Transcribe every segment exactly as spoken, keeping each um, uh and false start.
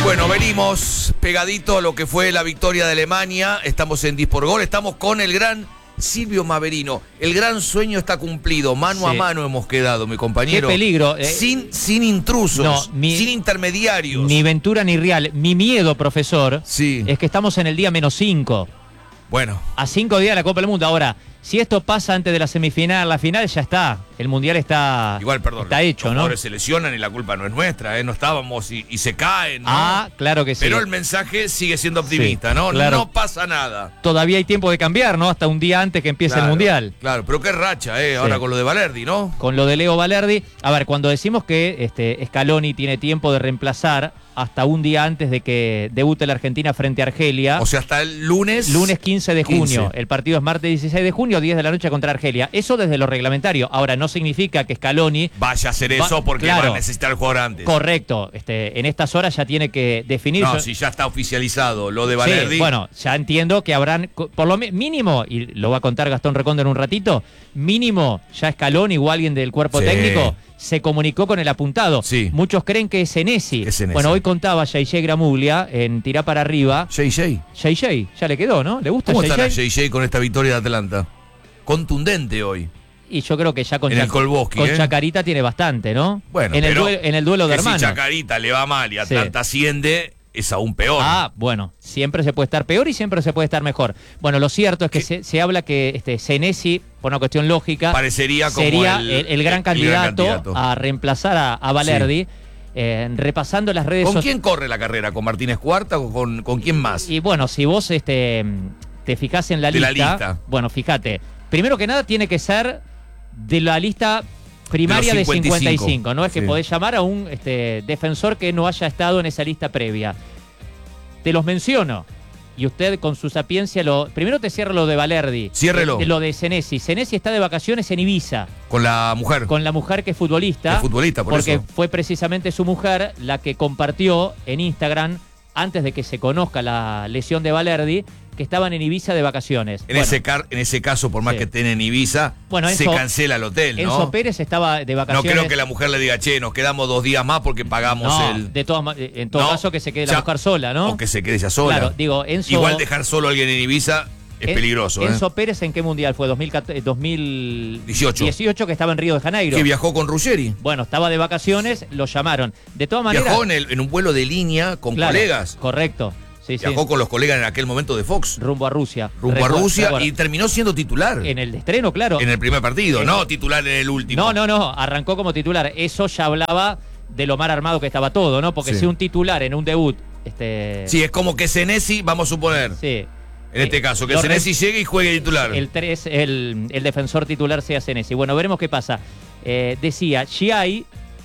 Bueno, venimos pegadito a lo que fue la victoria de Alemania. Estamos en diez por Gol. Estamos con el gran Silvio Maverino. El gran sueño está cumplido. Mano sí. a mano hemos quedado, mi compañero. Qué peligro. Eh, sin, sin intrusos, no, mi, sin intermediarios. Ni Ventura ni Real. Mi miedo, profesor, sí. es que estamos en el día menos cinco. Bueno. A cinco días de la Copa del Mundo. Ahora, si esto pasa antes de la semifinal, la final, ya está. El Mundial está, Igual, perdón, está hecho, los ¿no? jugadores se lesionan y la culpa no es nuestra, ¿eh? No estábamos y, y se caen, ¿no? Ah, claro que sí. Pero el mensaje sigue siendo optimista, sí, ¿no? Claro. No pasa nada. Todavía hay tiempo de cambiar, ¿no? Hasta un día antes que empiece claro, el Mundial. Claro, pero qué racha, ¿eh? Ahora sí. con lo de Balerdi, ¿no? Con lo de Leo Balerdi. A ver, cuando decimos que este, Scaloni tiene tiempo de reemplazar hasta un día antes de que debute la Argentina frente a Argelia. O sea, hasta el lunes. Lunes quince de junio. quince. El partido es martes dieciséis de junio, diez de la noche contra Argelia. Eso desde lo reglamentario. Ahora, no significa que Scaloni vaya a hacer eso va, porque claro, va a necesitar el jugador antes. Correcto. Este, en estas horas ya tiene que definir. No, si ya está oficializado lo de Balerdi. Sí, bueno, ya entiendo que habrán, por lo mínimo, y lo va a contar Gastón Recondo en un ratito, mínimo ya Scaloni o alguien del cuerpo sí. técnico se comunicó con el apuntado. Sí. Muchos creen que es Senesi. Es Senesi. Bueno, hoy contaba J J Gramuglia en Tirá para arriba. J J. J J, ya le quedó, ¿no? ¿Le gusta ¿Cómo J J? estará J J con esta victoria de Atlanta? Contundente hoy. Y yo creo que ya con, en Chac el Kolboski, con ¿eh? Chacarita tiene bastante, ¿no? Bueno, en el, pero duelo, en el duelo de que hermanos. Si Chacarita le va mal y Atlanta sí. asciende, es aún peor. Ah, bueno, siempre se puede estar peor y siempre se puede estar mejor. Bueno, lo cierto es que se, se habla que este Senesi, por una cuestión lógica, parecería como sería el, el, el, gran, el candidato gran candidato a reemplazar a, a Balerdi. Sí. Eh, repasando las redes ¿Con so quién corre la carrera? ¿Con Martínez Cuarta o con, con quién más? Y bueno, si vos este, te fijás en la de lista, la lista, bueno, fíjate, primero que nada tiene que ser de la lista primaria de, cincuenta y cinco. De cincuenta y cinco, no es que sí. podés llamar a un este, defensor que no haya estado en esa lista previa. Te los menciono. Y usted con su sapiencia lo... Primero te cierra lo de Balerdi. Ciérrelo. De, lo de Senesi. Senesi está de vacaciones en Ibiza. Con la mujer. Con la mujer que es futbolista. Es futbolista, por porque eso. fue precisamente su mujer la que compartió en Instagram, antes de que se conozca la lesión de Balerdi, que estaban en Ibiza de vacaciones. En, bueno, ese, car en ese caso, por más sí. que estén en Ibiza, bueno, Enzo, se cancela el hotel, ¿no? Enzo Pérez estaba de vacaciones. No creo que la mujer le diga, che, nos quedamos dos días más porque pagamos no, el... de todas, en todo no, caso que se quede ya, la mujer sola, ¿no? O que se quede ella sola. Claro, digo, Enzo... Igual dejar solo a alguien en Ibiza es en, peligroso, Enzo ¿eh? Pérez, ¿en qué mundial fue? dos mil dieciocho. dieciocho. dieciocho, que estaba en Río de Janeiro. Que viajó con Ruggeri. Bueno, estaba de vacaciones, lo llamaron. De todas maneras... Viajó en, el, en un vuelo de línea con claro, colegas. Correcto. Sí, Viajó sí. con los colegas en aquel momento de Fox. Rumbo a Rusia. Rumbo recuerdo, a Rusia recuerdo. y terminó siendo titular. En el estreno, claro. En el primer partido, en... no titular en el último. No, no, no, arrancó como titular. Eso ya hablaba de lo mal armado que estaba todo, ¿no? Porque sí. si un titular en un debut... Este... Sí, es como que Senesi, vamos a suponer. Sí. En este eh, caso, que Senesi re... llegue y juegue titular. El tres, el, el defensor titular sea Senesi. Bueno, veremos qué pasa. Eh, decía, Giai,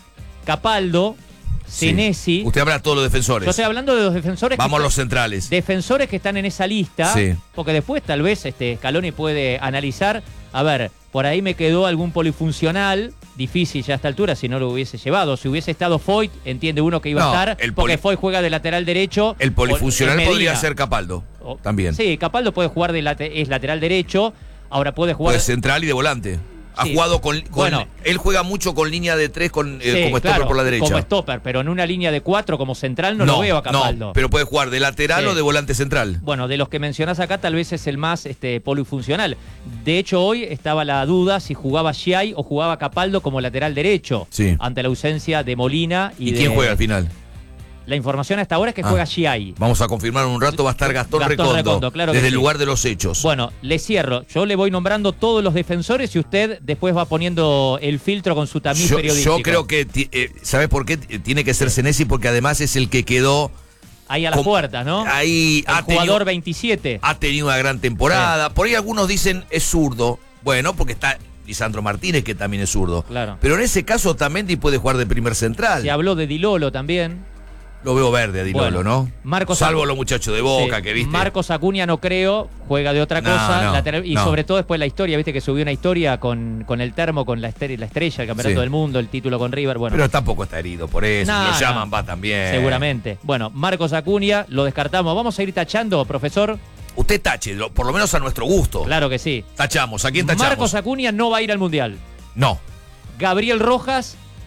Capaldo, Senesi. Sí. Usted habla de todos los defensores. Yo estoy hablando de los defensores. Vamos que a los centrales. Defensores que están en esa lista. Sí. Porque después tal vez este Scaloni puede analizar. A ver, por ahí me quedó algún polifuncional. Difícil ya a esta altura si no lo hubiese llevado. Si hubiese estado Foyt, entiende uno que iba no, a estar. El porque Foyt juega de lateral derecho. El polifuncional podría ser Capaldo. O, también. Sí, Capaldo puede jugar de late, es lateral derecho. Ahora puede jugar. Puede central y de volante. Ha sí. jugado con, con bueno, él juega mucho con línea de tres con, eh, sí, como claro, stopper por la derecha. Como stopper, pero en una línea de cuatro como central no, no lo veo a Capaldo. No, pero puede jugar de lateral sí. o de volante central. Bueno, de los que mencionás acá tal vez es el más este, polifuncional. De hecho, hoy estaba la duda si jugaba Giai o jugaba Capaldo como lateral derecho. Sí. Ante la ausencia de Molina. ¿Y, ¿Y de... quién juega al final? La información hasta ahora es que ah, juega Giai. Vamos a confirmar en un rato, va a estar Gastón, Gastón Recondo, Recondo claro desde sí. el lugar de los hechos. Bueno, le cierro. Yo le voy nombrando todos los defensores y usted después va poniendo el filtro con su tamiz yo, periodístico. Yo creo que, eh, ¿sabes por qué? Tiene que ser Senesi porque además es el que quedó... Ahí a las puertas, ¿no? Ahí el ha jugador tenido, veintisiete. Ha tenido una gran temporada. Sí. Por ahí algunos dicen es zurdo. Bueno, porque está Lisandro Martínez, que también es zurdo. Claro. Pero en ese caso también puede jugar de primer central. Se habló de Di Lolo también. Lo veo verde a Di Lolo, bueno, ¿no? Marcos Salvo los muchachos de Boca, sí. que viste. Marcos Acuña no creo, juega de otra no, cosa. No, lateral, y no. sobre todo después la historia, viste que subió una historia con, con el termo, con la estrella, la estrella el campeonato sí. del mundo, el título con River. Bueno. Pero tampoco está herido, por eso. No, lo llaman, no. va también. Seguramente. Bueno, Marcos Acuña, lo descartamos. Vamos a ir tachando, profesor. Usted tache, por lo menos a nuestro gusto. Claro que sí. Tachamos. ¿A quién tachamos? Marcos Acuña no va a ir al Mundial. No. Gabriel Rojas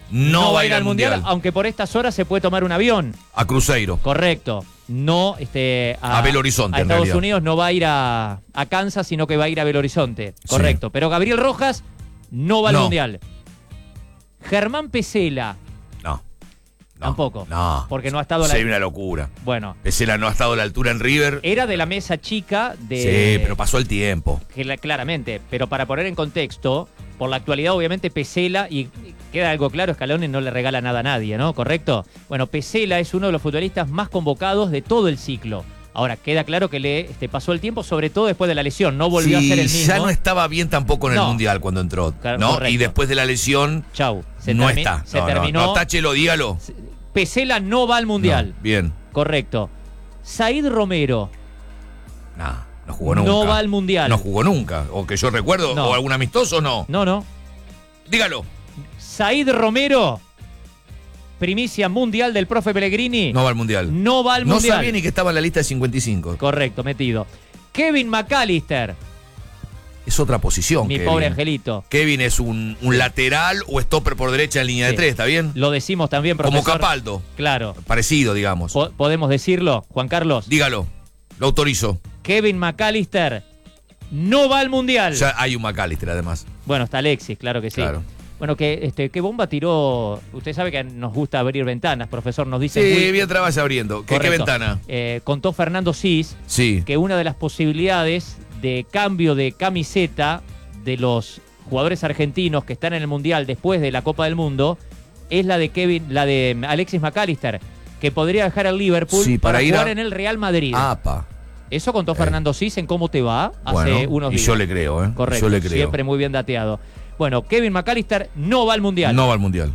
no, no va a ir al mundial. mundial. Aunque por estas horas se puede tomar un avión. A Cruzeiro. Correcto. No este, a, a Belo Horizonte. A Estados realidad. Unidos no va a ir a, a Kansas, sino que va a ir a Belo Horizonte. Correcto. Sí. Pero Gabriel Rojas no va al no. mundial. Germán Pesela. No. No, Tampoco. No. Porque no ha estado a la altura. Sí, una locura. Bueno. Pesela no ha estado a la altura en River. Era de la mesa chica de. Sí, pero pasó el tiempo. Que la, claramente. Pero para poner en contexto, por la actualidad, obviamente, Pesela, y queda algo claro, Scaloni no le regala nada a nadie, ¿no? ¿Correcto? Bueno, Pesela es uno de los futbolistas más convocados de todo el ciclo. Ahora, queda claro que le este, pasó el tiempo, sobre todo después de la lesión. No volvió sí, a ser el mismo. Ya no estaba bien tampoco en no. el Mundial cuando entró, ¿no? Correcto. Y después de la lesión, Chau. Se no está. Se no, terminó. No, no, táchelo, dígalo. Pesela no va al Mundial. No, bien. Correcto. Said Romero. No, no jugó nunca. No va al Mundial. No jugó nunca. O que yo recuerdo, no. o algún amistoso, no. No, no. Dígalo. Said Romero. Primicia mundial del profe Pellegrini. No va al mundial. No va al mundial. No sabía ni que estaba en la lista de cincuenta y cinco. Correcto, metido. Kevin McAllister. Es otra posición. Mi Kevin. pobre angelito. Kevin es un, un lateral o stopper por derecha en línea sí. de tres, ¿está bien? Lo decimos también, profesor. Como Capaldo. Claro. Parecido, digamos. Po- ¿Podemos decirlo, Juan Carlos? Dígalo. Lo autorizo. Kevin McAllister no va al mundial. Ya hay un McAllister, además. Bueno, está Alexis, claro que sí. Claro. Bueno, que este, ¿qué bomba tiró? Usted sabe que nos gusta abrir ventanas, profesor, nos dice. Sí, bien trabaja abriendo. ¿Qué, ¿Qué ventana? Eh, contó Fernando Cis sí. que una de las posibilidades de cambio de camiseta de los jugadores argentinos que están en el Mundial después de la Copa del Mundo es la de Kevin, la de Alexis McAllister, que podría dejar al Liverpool sí, para, para ir jugar a... en el Real Madrid. Apa. Eso contó eh. Fernando Cis en Cómo Te Va hace bueno, unos días. Y yo le creo, ¿eh? Correcto, yo le creo. Siempre muy bien dateado. Bueno, Kevin McAllister no va al Mundial. No va al Mundial.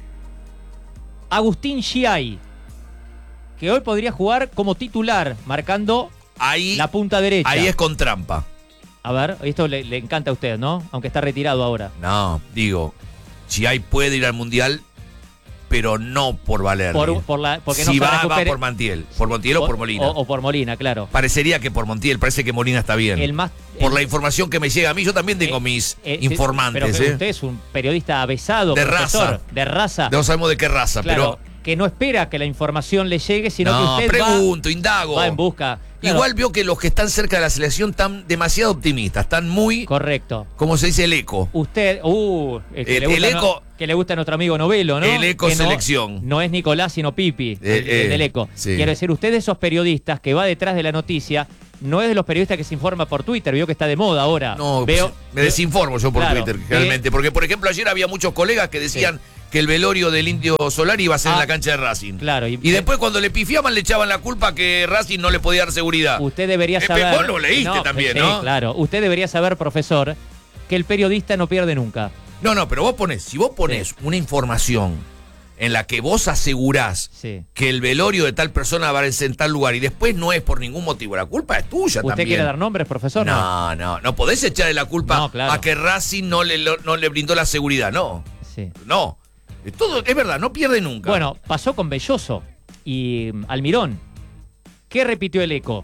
Agustín Giai, que hoy podría jugar como titular, marcando ahí, la punta derecha. Ahí es con trampa. A ver, esto le, le encanta a usted, ¿no? Aunque está retirado ahora. No, digo, Giai puede ir al Mundial, pero no por Valerdi. Por, por la, porque si no va, recupere... va por Montiel. Por Montiel o, o por Molina. O, o por Molina, claro. Parecería que por Montiel, parece que Molina está bien. El más, por el, la información que me llega a mí, yo también tengo eh, mis eh, informantes. Pero que ¿eh? usted es un periodista avesado, de profesor, raza. De raza. No sabemos de qué raza, claro, pero... que no espera que la información le llegue, sino no, que usted pregunto, va, indago. va en busca. Claro. Igual vio que los que están cerca de la selección están demasiado optimistas, están muy... Correcto. ¿Cómo se dice? El eco. Usted, uh, el que, el, le, gusta, el eco, no, que le gusta a nuestro amigo Novelo, ¿no? El eco que selección. No, no es Nicolás, sino Pipi, eh, el, eh, el del eco. Sí. Quiero decir, usted de esos periodistas que va detrás de la noticia, no es de los periodistas que se informa por Twitter, veo que está de moda ahora. No, veo, pues, me desinformo yo por claro, Twitter, realmente. Porque, por ejemplo, ayer había muchos colegas que decían... Sí. que el velorio del Indio Solari iba a ser ah, en la cancha de Racing. Claro. Y, y después cuando le pifiaban le echaban la culpa que Racing no le podía dar seguridad. Usted debería saber... Vos lo leíste no, también, sí, ¿no? Claro. Usted debería saber, profesor, que el periodista no pierde nunca. No, no, pero vos ponés, si vos ponés sí. una información en la que vos asegurás sí. que el velorio de tal persona va a ser en tal lugar y después no es por ningún motivo, la culpa es tuya ¿Usted también. ¿Usted quiere dar nombres, profesor? No, no, no, no podés echarle la culpa no, claro. a que Racing no le, no le brindó la seguridad, no. Sí. No. Todo, es verdad, no pierde nunca. Bueno, pasó con Belloso y Almirón. ¿Qué repitió el eco?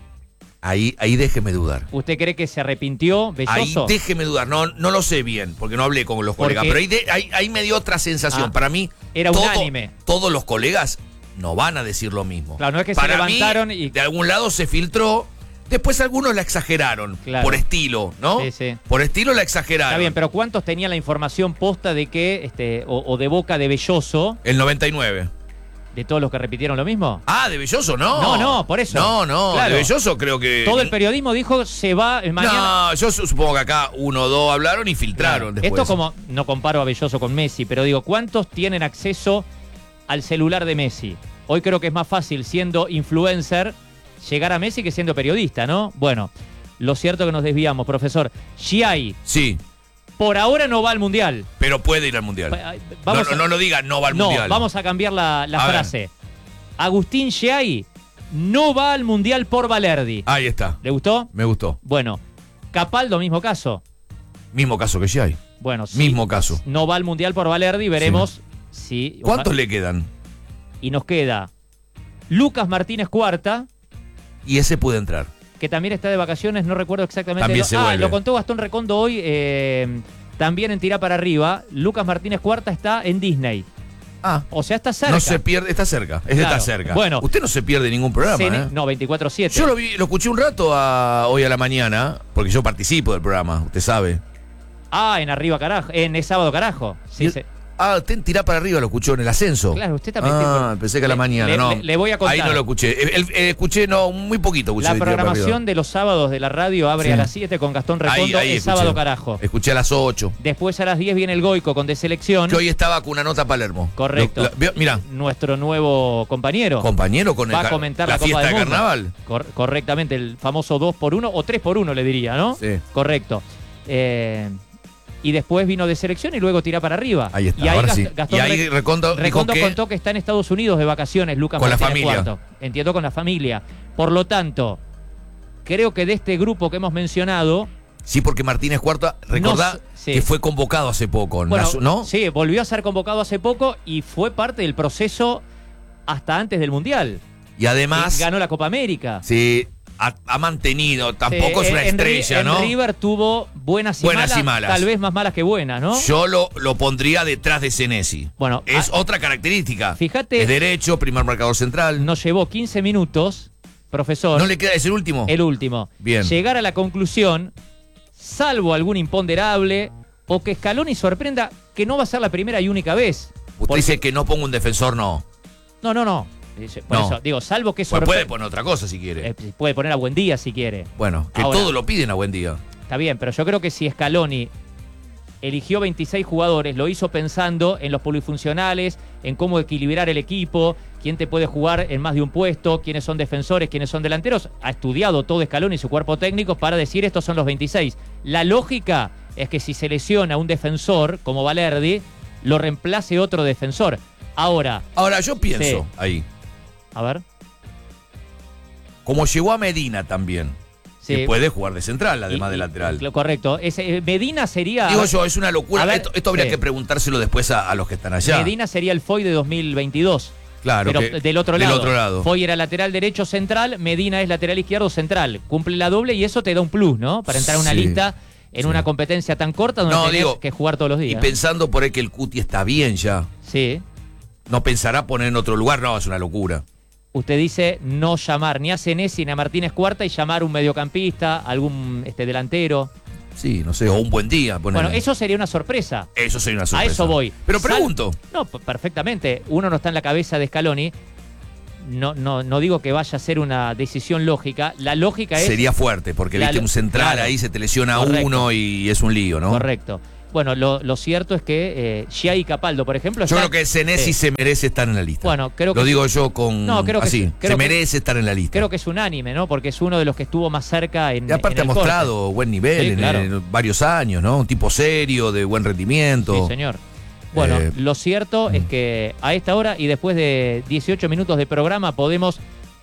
Ahí, ahí déjeme dudar. ¿Usted cree que se arrepintió Belloso? Ahí déjeme dudar, no, no lo sé bien, porque no hablé con los colegas, porque... pero ahí, de, ahí, ahí me dio otra sensación. Ah, Para mí, era todo, unánime. Todos los colegas no van a decir lo mismo. Claro, no es que Para se levantaron mí, y... de algún lado se filtró. Después algunos la exageraron, claro. por estilo, ¿no? Sí, sí. Por estilo la exageraron. Está bien, pero ¿cuántos tenían la información posta de que, este, o, o de boca de Belloso? El noventa y nueve. ¿De todos los que repitieron lo mismo? Ah, de Belloso no. No, no, por eso. No, no, claro. De Belloso creo que... Todo el periodismo dijo se va mañana. No, yo supongo que acá uno o dos hablaron y filtraron claro. después. Esto como, no comparo a Belloso con Messi, pero digo, ¿cuántos tienen acceso al celular de Messi? Hoy creo que es más fácil siendo influencer llegar a Messi que siendo periodista, ¿no? Bueno, lo cierto es que nos desviamos, profesor. Giai. Sí. Por ahora no va al Mundial. Pero puede ir al Mundial. Vamos no, no, a... no lo diga, no va al no, Mundial. Vamos a cambiar la, la a frase. Ver. Agustín Giai no va al Mundial por Valerdi. Ahí está. ¿Le gustó? Me gustó. Bueno, Capaldo, mismo caso. Mismo caso que Giai. Bueno, sí. Mismo caso. No va al Mundial por Valerdi, veremos sí. si... ¿Cuántos le quedan? Y nos queda Lucas Martínez Cuarta. Y ese puede entrar. Que también está de vacaciones, no recuerdo exactamente. También lo, se ah, vuelve. Lo contó Gastón Recondo hoy. Eh, También en Tirá para Arriba, Lucas Martínez Cuarta está en Disney. Ah, o sea, está cerca. No se pierde, está cerca, es Claro. está cerca. Bueno, usted no se pierde ningún programa, Cene, ¿eh? No, veinticuatro siete. Yo lo vi, lo escuché un rato a, hoy a la mañana, porque yo participo del programa, usted sabe. Ah, en Arriba Carajo, en el Sábado Carajo. Sí, Y- sí. Ah, usted en Tirá para Arriba lo escuchó en el ascenso. Claro, usted también. Ah, tiene- pensé que a la le- mañana, le, no. Le, le voy a contar. Ahí no lo escuché. El- el- eh, escuché, no, muy poquito escuché La de Tirá para programación Arriba. de los sábados de la radio abre Sí. a las siete con Gastón Ahí, Recondo, ahí el escuché. Sábado Carajo. Escuché a las ocho. Después a las diez viene el Goico con De Selección. Que hoy estaba con una nota Palermo. Correcto. Lo- la- vio- Mira, Nuestro nuevo compañero. compañero con el Va a car- comentar la, la, Copa fiesta del de Mundo. carnaval. Cor- correctamente, el famoso dos por uno o tres por uno le diría, ¿no? Sí. Correcto. Eh, y después vino De Selección y luego Tirá para Arriba. Ahí está, Y ahí, ahora Gast- sí. Gastón Y ahí Re- Recondo, dijo Recondo que contó que está en Estados Unidos de vacaciones, Lucas Con la Martínez familia. Cuarto. Entiendo, con la familia. Por lo tanto, creo que de este grupo que hemos mencionado, sí, porque Martínez Cuarta, recordá No, sí. que fue convocado hace poco, en bueno, la su- ¿no? sí, volvió a ser convocado hace poco y fue parte del proceso hasta antes del Mundial. Y además, Y ganó la Copa América. sí, ha, ha mantenido, tampoco Sí, es una en- en Ri- estrella, en ¿no? River tuvo buenas y, Buenas malas, y malas. tal vez más malas que buenas, ¿no? Yo lo, lo pondría detrás de Senesi. Bueno, Es ah, otra característica. fíjate- Es derecho, primer marcador central. nos llevó quince minutos, profesor, ¿No le queda, es el último? el último, Bien. llegar a la conclusión, salvo algún imponderable, o que Scaloni sorprenda que no va a ser la primera y única vez. Usted Porque- dice que no ponga un defensor, no. No, no, no. Dice, Por No. eso, digo, salvo que Pues sorprenda. puede poner otra cosa si quiere. puede poner a Buen Día si quiere. Bueno, que Ahora- todo lo piden a buen día. Está bien, pero yo creo que si Scaloni eligió veintiséis jugadores, lo hizo pensando en los polifuncionales, en cómo equilibrar el equipo, quién te puede jugar en más de un puesto, quiénes son defensores, quiénes son delanteros. Ha estudiado todo Scaloni y su cuerpo técnico para decir estos son los veintiséis. La lógica es que si se lesiona un defensor como Valerdi, lo reemplace otro defensor. Ahora, Ahora, yo pienso Sí. ahí, a ver. como llegó a Medina también, Sí. que puede jugar de central, además Y- de y- lateral. lo correcto. Ese, Medina sería. Digo yo, es una locura. A ver, esto, esto habría sí. que preguntárselo después a, a los que están allá. Medina sería el Foy de dos mil veintidós. Claro, Pero que- del otro del lado. otro lado. Foy era lateral derecho central, Medina es lateral izquierdo central. Cumple la doble y eso te da un plus, ¿no? Para entrar a una Sí, lista en sí. una competencia tan corta donde No, tenés digo, que jugar todos los Y días. pensando por ahí que el Cuti está bien ya. Sí. No pensará poner en otro lugar, no, es una locura. Usted dice no llamar ni a Senesi ni a Martínez Cuarta y llamar un mediocampista, algún este, delantero. Sí, no sé, o un buen día. ponele. Bueno, eso sería una sorpresa. Eso sería una sorpresa. A eso voy. Pero Sal- pregunto. No, p- perfectamente. Uno no está en la cabeza de Scaloni. No, no, no digo que vaya a ser una decisión lógica. La lógica es. Sería fuerte, porque La viste lo- un central claro. ahí, se te lesiona Correcto. uno y es un lío, ¿no? Correcto. Bueno, lo, lo cierto es que eh, Giai Capaldo, por ejemplo. Yo está- creo que Senesi sí. se merece estar en la lista. Bueno, creo que Lo digo yo con. No, creo que así. sí, creo se que- merece estar en la lista. Creo que es unánime, ¿no? Porque es uno de los que estuvo más cerca en. Y aparte en ha el mostrado buen nivel Sí, en, claro. en varios años, ¿no? Un tipo serio, de buen rendimiento. corte. Sí, señor. Bueno, Eh, lo cierto es que a esta hora y después de dieciocho minutos de programa podemos.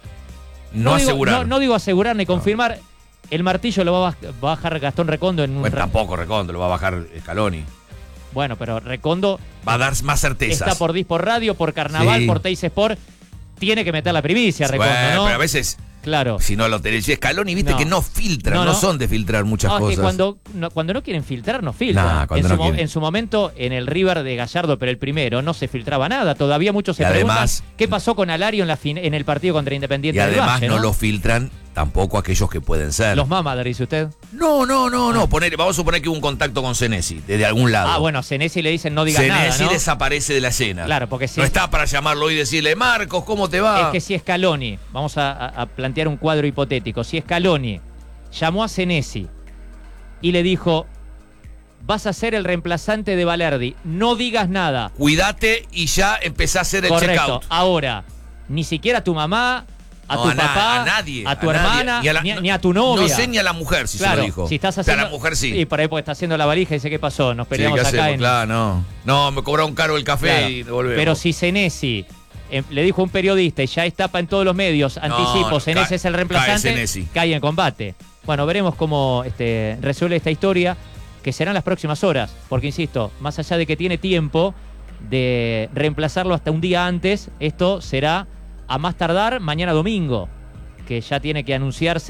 No, digo, asegurar. No, no digo asegurar ni confirmar. El martillo lo va a baj- va a bajar Gastón Recondo en un. Bueno, ra- tampoco Recondo, lo va a bajar Scaloni. Bueno, pero Recondo Va a dar más certezas. está por Dispor Radio, por Carnaval, Sí. por Teis Sport. Tiene que meter la primicia, Recondo, Bueno, ¿no? pero a veces, Claro. si no lo tenés. Scaloni, viste No. que no filtran, no, No, no. son de filtrar muchas No, es cosas. que cuando no, cuando no quieren filtrar, no filtran. Nah, cuando en, no su, mo- quieren. en su momento, en el River de Gallardo, pero el primero, no se filtraba nada. Todavía muchos se Y además- preguntan qué pasó con Alario en, la fin- en el partido contra Independiente Y del además Valle, no ¿no? lo filtran tampoco aquellos que pueden ser. Los mamadres, dice usted. No, no, no, Ah. no. Poner, vamos a suponer que hubo un contacto con Senesi, desde algún lado. Ah, bueno, a Senesi le dicen no digas nada, Senesi ¿no? desaparece de la escena. Claro, porque si No está para llamarlo hoy y decirle, Marcos, ¿cómo te va? es que si Scaloni, vamos a, a- a plantear un cuadro hipotético, si Scaloni llamó a Senesi y le dijo, vas a ser el reemplazante de Valerdi, no digas nada. Cuídate y ya empezá a hacer el Correcto. checkout. Ahora, ni siquiera a tu mamá, a No, tu a na- papá, a nadie, a tu a nadie. hermana, Ni a la- ni, a, ni a tu novia. No sé ni a la mujer si Claro, se lo dijo. si estás Pero haciendo, a la mujer sí. Y por ahí porque está haciendo la valija y dice, ¿qué pasó? Nos Sí, peleamos ¿qué acá hacemos? en... Claro, no. No, me cobraron caro el café Claro. y devolvemos. Pero si Senesi eh, le dijo a un periodista y ya está en todos los medios, anticipo, no, Senesi cae- es el cae reemplazante, Senesi. cae en combate. Bueno, veremos cómo este, resuelve esta historia, que serán las próximas horas, porque insisto, más allá de que tiene tiempo de reemplazarlo hasta un día antes, esto será a más tardar mañana domingo, que ya tiene que anunciarse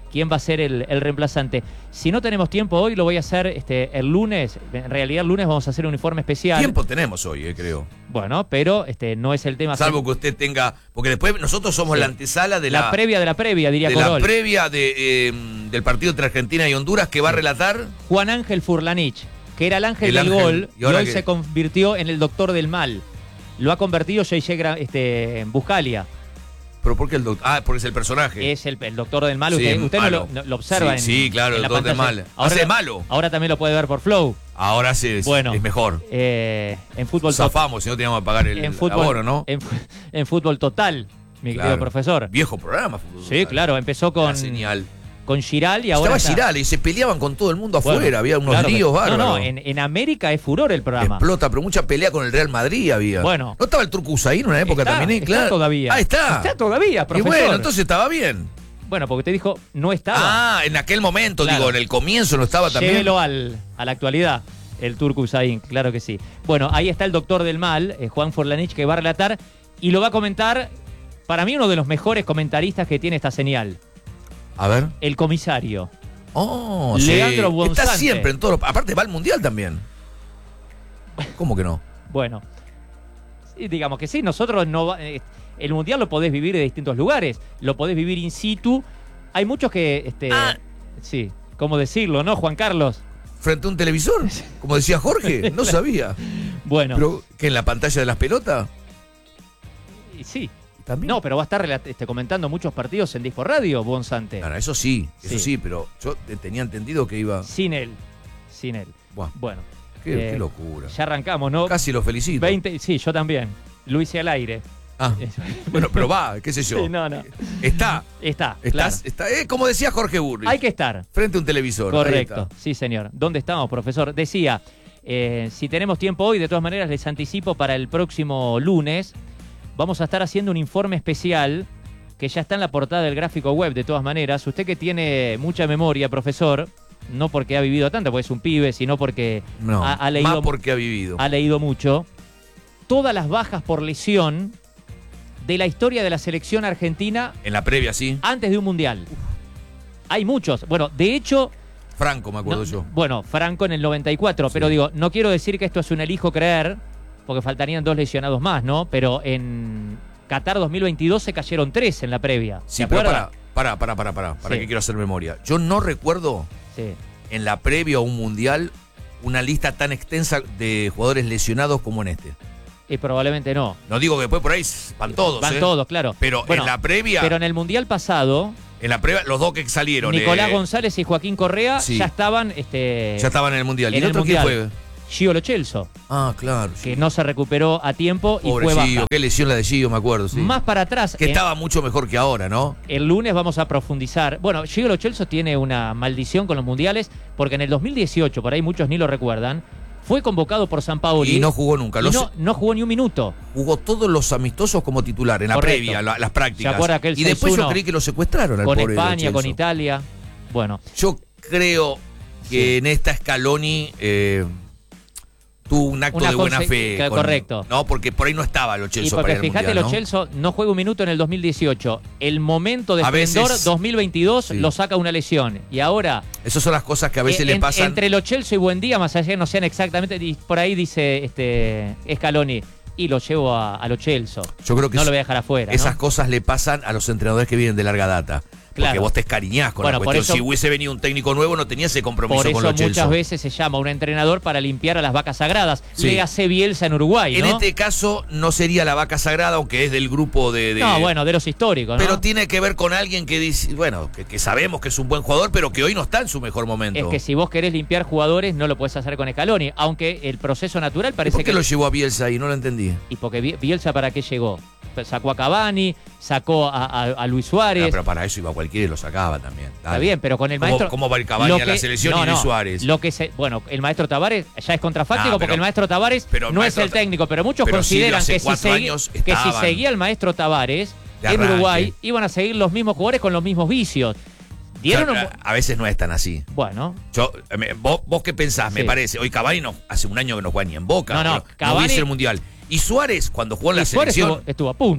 quién va a ser el, el reemplazante. Si no tenemos tiempo hoy, lo voy a hacer este, el lunes. En realidad el lunes vamos a hacer un informe especial. Tiempo tenemos hoy, eh, creo. Bueno, pero este, no es el tema. Salvo que usted tenga... Porque después nosotros somos sí. la antesala de la... La previa de la previa, diría de Corol. La previa de, eh, del partido entre Argentina y Honduras que va a relatar... Juan Ángel Furlanich, que era el ángel el del ángel, gol, y, y hoy que... se convirtió en el doctor del mal. Lo ha convertido J J este, Buscalia. ¿Pero por qué el doctor? Ah, porque es el personaje. Es el, el doctor del mal. Sí, usted usted no lo, no, lo observa sí, en Sí, claro, en el doctor del mal. Ahora, Hace malo. Ahora también lo puede ver por Flow. Ahora sí, es, bueno, es mejor. Eh, en fútbol Zafamos, si no teníamos que pagar el, en fútbol, el abono, ¿no? En, en fútbol total, mi claro. querido profesor. Viejo programa. Fútbol sí, total. claro, empezó con... Señal. Con Giral y ahora Estaba Giral y se peleaban con todo el mundo afuera, bueno, había unos claro, líos bárbaros. No, no, en, en América es furor el programa. Explota, pero mucha pelea con el Real Madrid había. Bueno. ¿No estaba el Turco Usain en una época está, también? Está claro. todavía. Ah, está. Está todavía, profesor. Y bueno, entonces estaba bien. Bueno, porque usted dijo, no estaba. Ah, en aquel momento, claro. digo, en el comienzo no estaba también. Llévelo al, a la actualidad, el Turco Usain, claro que sí. Bueno, ahí está el doctor del mal, eh, Juan Furlanich, que va a relatar y lo va a comentar, para mí, uno de los mejores comentaristas que tiene esta señal. A ver. El comisario. Oh, Leandro sí. Bonzante. Está siempre en todo. Aparte va al mundial también. ¿Cómo que no? Bueno, sí, digamos que sí, nosotros no. Eh, el mundial lo podés vivir de distintos lugares. Lo podés vivir in situ. Hay muchos que. Este, ah. Sí, ¿cómo decirlo, no, Juan Carlos? ¿Frente a un televisor? Como decía Jorge, no sabía. Bueno. ¿Pero que en la pantalla de las pelotas? Sí. ¿También? No, pero va a estar este, comentando muchos partidos en Disco Radio, Bonzante. Claro, eso sí, eso sí. sí, pero yo tenía entendido que iba... Sin él, sin él. Buah, bueno. Qué, eh, qué locura. Ya arrancamos, ¿no? Casi lo felicito. veinte, sí, yo también. Lo hice al aire. Ah, bueno, pero va, qué sé yo. Sí, no, no. Está. Está, Estás, claro. está eh, como decía Jorge Burri. Hay que estar. Frente a un televisor. Correcto, sí, señor. ¿Dónde estamos, profesor? Decía, eh, si tenemos tiempo hoy, de todas maneras les anticipo para el próximo lunes, vamos a estar haciendo un informe especial que ya está en la portada del gráfico web, de todas maneras. Usted que tiene mucha memoria, profesor, no porque ha vivido tanto, porque es un pibe, sino porque no, ha, ha leído, más porque ha vivido. Ha leído mucho. Todas las bajas por lesión de la historia de la selección argentina. En la previa, sí. Antes de un mundial. Uf. Hay muchos. Bueno, de hecho... Franco, me acuerdo no, yo. Bueno, Franco en el noventa y cuatro, sí. Pero digo, no quiero decir que esto es un elijo creer, porque faltarían dos lesionados más, ¿no? Pero en Qatar dos mil veintidós se cayeron tres en la previa. Sí, ¿Se pero acuerda? para, para, para, para, para, para sí. que quiero hacer memoria. Yo no recuerdo sí. en la previa a un mundial una lista tan extensa de jugadores lesionados como en este. Y probablemente no. No digo que después por ahí van todos. Van ¿eh? todos, claro. Pero bueno, en la previa. Pero en el mundial pasado. En la previa, los dos que salieron. Nicolás eh, González y Joaquín Correa sí. ya estaban. Este, ya estaban en el mundial. En ¿Y el otro mundial. quién fue? Gio Lo Celso. Ah, claro. Que sí. no se recuperó a tiempo y Pobre fue baja. Gio, qué lesión la de Gio, me acuerdo. Sí. Más para atrás. Que en, estaba mucho mejor que ahora, ¿no? El lunes vamos a profundizar. Bueno, Gio Lo Celso tiene una maldición con los mundiales porque en el dos mil dieciocho, por ahí muchos ni lo recuerdan, fue convocado por Sampaoli. Y no jugó nunca. Y Los... no, no jugó ni un minuto. Jugó todos los amistosos como titular, en la Correcto. previa, la, las prácticas. ¿Se acuerda que el y después yo creí que lo secuestraron al con pobre España, Lo con Celso. Italia. Bueno. Yo creo que sí. en esta Scaloni eh, tuvo un acto Una de buena conse- fe. que, con, correcto. No, porque por ahí no estaba Lo Celso Y porque para ir al fíjate, mundial, Lo ¿no? Celso no juega un minuto en el dos mil dieciocho. El momento de A esplendor veces- dos mil veintidós sí. lo saca una lesión. Y ahora... Esas son las cosas que a veces en- le pasan. Entre Lo Celso y Buendía, más allá de que no sean exactamente... y por ahí dice este Scaloni, y lo llevo a, a Lo Celso. Yo creo que no es- lo voy a dejar afuera, esas ¿no? cosas le pasan a los entrenadores que vienen de larga data. Porque Claro. vos te escariñás con Bueno, la por cuestión. eso- Si hubiese venido un técnico nuevo, no tenía ese compromiso Por con eso Lo Celso. muchas veces se llama a un entrenador para limpiar a las vacas sagradas. Sí. Le hace Bielsa en Uruguay, En ¿no? este caso no sería la vaca sagrada, aunque es del grupo de... de- No, bueno, de los históricos, ¿no? Pero tiene que ver con alguien que dice, bueno, que, que sabemos que es un buen jugador, pero que hoy no está en su mejor momento. Es que si vos querés limpiar jugadores, no lo podés hacer con Scaloni. Aunque el proceso natural ¿Y parece ¿Por qué que... lo llevó a Bielsa ahí? No lo entendí. Y porque Bi- Bielsa, ¿para qué llegó? Sacó a Cavani, sacó a, a- a Luis Suárez. Ah, pero para eso iba cualquiera y lo sacaba también. Dale. Está bien, pero con el ¿Cómo- maestro... ¿Cómo va el Cavani lo a la que- selección no, y Luis no, Suárez? Lo que se, bueno, el maestro Tavares ya es contrafáctico Ah, porque pero- el maestro Tavares pero el no maestro es el técnico, pero muchos pero consideran Silvio hace que, si cuatro segui- años que si estaban seguía el maestro Tavares de en arranque. Uruguay iban a seguir los mismos jugadores con los mismos vicios. Dieron O sea, un- a veces no es tan así. Bueno, Yo, me- vos, vos qué pensás, me Sí. parece. Hoy Cavani no, hace un año que no juega ni en Boca. No, no, No, Cavani- no hizo el Mundial. Y Suárez, cuando jugó en la y Suárez selección, estuvo, estuvo a punto.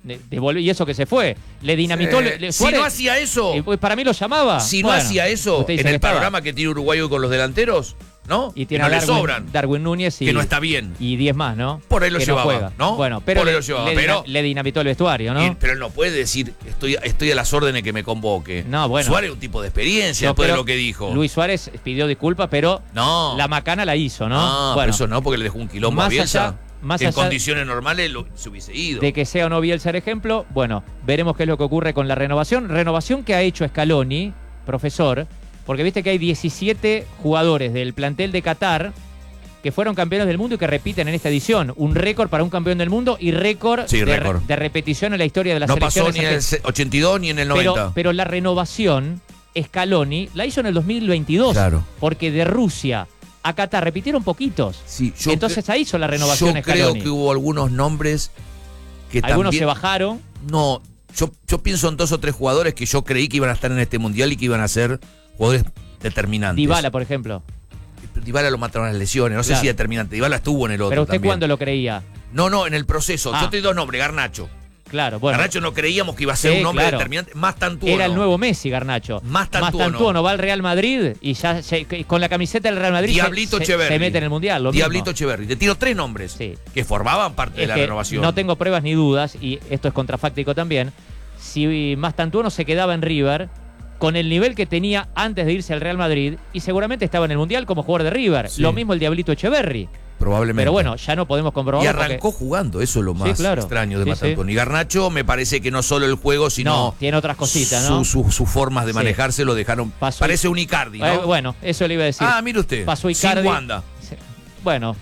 devolvió, y eso que se fue. Le dinamitó. Eh, le, si no hacía eso. Eh, para mí lo llamaba. Si no bueno, hacía eso en el panorama que tiene Uruguay hoy con los delanteros, ¿no? Y tiene que a no Darwin, le sobran. Darwin Núñez y, que no está bien. Y diez más, ¿no? Por ahí lo que llevaba, no, juega. ¿no? Bueno, pero, Por ahí le, lo llevaba, le, pero le dinamitó el vestuario, ¿no? Y, pero él no puede decir, estoy, estoy a las órdenes que me convoque. No, bueno. Suárez es un tipo de experiencia No, después de lo que dijo. Luis Suárez pidió disculpas, pero no. la macana la hizo, ¿no? No, bueno, pero eso no, porque le dejó un quilombo más a Bielsa. allá, más en allá condiciones normales lo, se hubiese ido. De que sea o no Bielsa el ejemplo, bueno, veremos qué es lo que ocurre con la renovación. Renovación que ha hecho Scaloni, profesor, porque viste que hay diecisiete jugadores del plantel de Qatar que fueron campeones del mundo y que repiten en esta edición. Un récord para un campeón del mundo y récord, sí, de, récord. de repetición en la historia de las no selecciones. No pasó ni en el ochenta y dos ni en el noventa. Pero, pero la renovación, Scaloni, la hizo en el dos mil veintidós. Claro. Porque de Rusia a Qatar repitieron poquitos. Sí, yo Entonces ahí hizo la renovación Yo Scaloni. creo que hubo algunos nombres que Algunos también, se bajaron. No, yo, yo pienso en dos o tres jugadores que yo creí que iban a estar en este mundial y que iban a ser jugadores determinantes. Dybala, por ejemplo. Dybala lo mataron las lesiones, no claro. sé si determinante. Dybala estuvo en el otro. Pero usted también. ¿cuándo lo creía? No, no, en el proceso. Ah. Yo te doy dos nombres, Garnacho. Claro, bueno. Garnacho no creíamos que iba a ser sí, un hombre claro. determinante. Más Tantuono. Era el nuevo Messi, Garnacho. Más Tantuono. Más Tantuono va al Real Madrid y ya se, con la camiseta del Real Madrid Diablito se, Echeverri. se mete en el Mundial. Lo Diablito mismo. Echeverri. Te tiro tres nombres sí. que formaban parte es de la que renovación. No tengo pruebas ni dudas, y esto es contrafáctico también. Si Más Tantuono se quedaba en River con el nivel que tenía antes de irse al Real Madrid, y seguramente estaba en el Mundial como jugador de River. Sí. Lo mismo el Diablito Echeverri. Probablemente. Pero bueno, ya no podemos comprobarlo. Y arrancó porque... jugando, eso es lo más sí, claro. extraño de sí, Matantuono. Sí. Y Garnacho me parece que no solo el juego, sino no, tiene otras cositas, ¿no? Sus su, su formas de manejarse sí. lo dejaron. Pasó parece un Icardi, ¿no? Eh, bueno, eso le iba a decir. Ah, mire usted. Pasó Icardi. Sin Wanda. Bueno,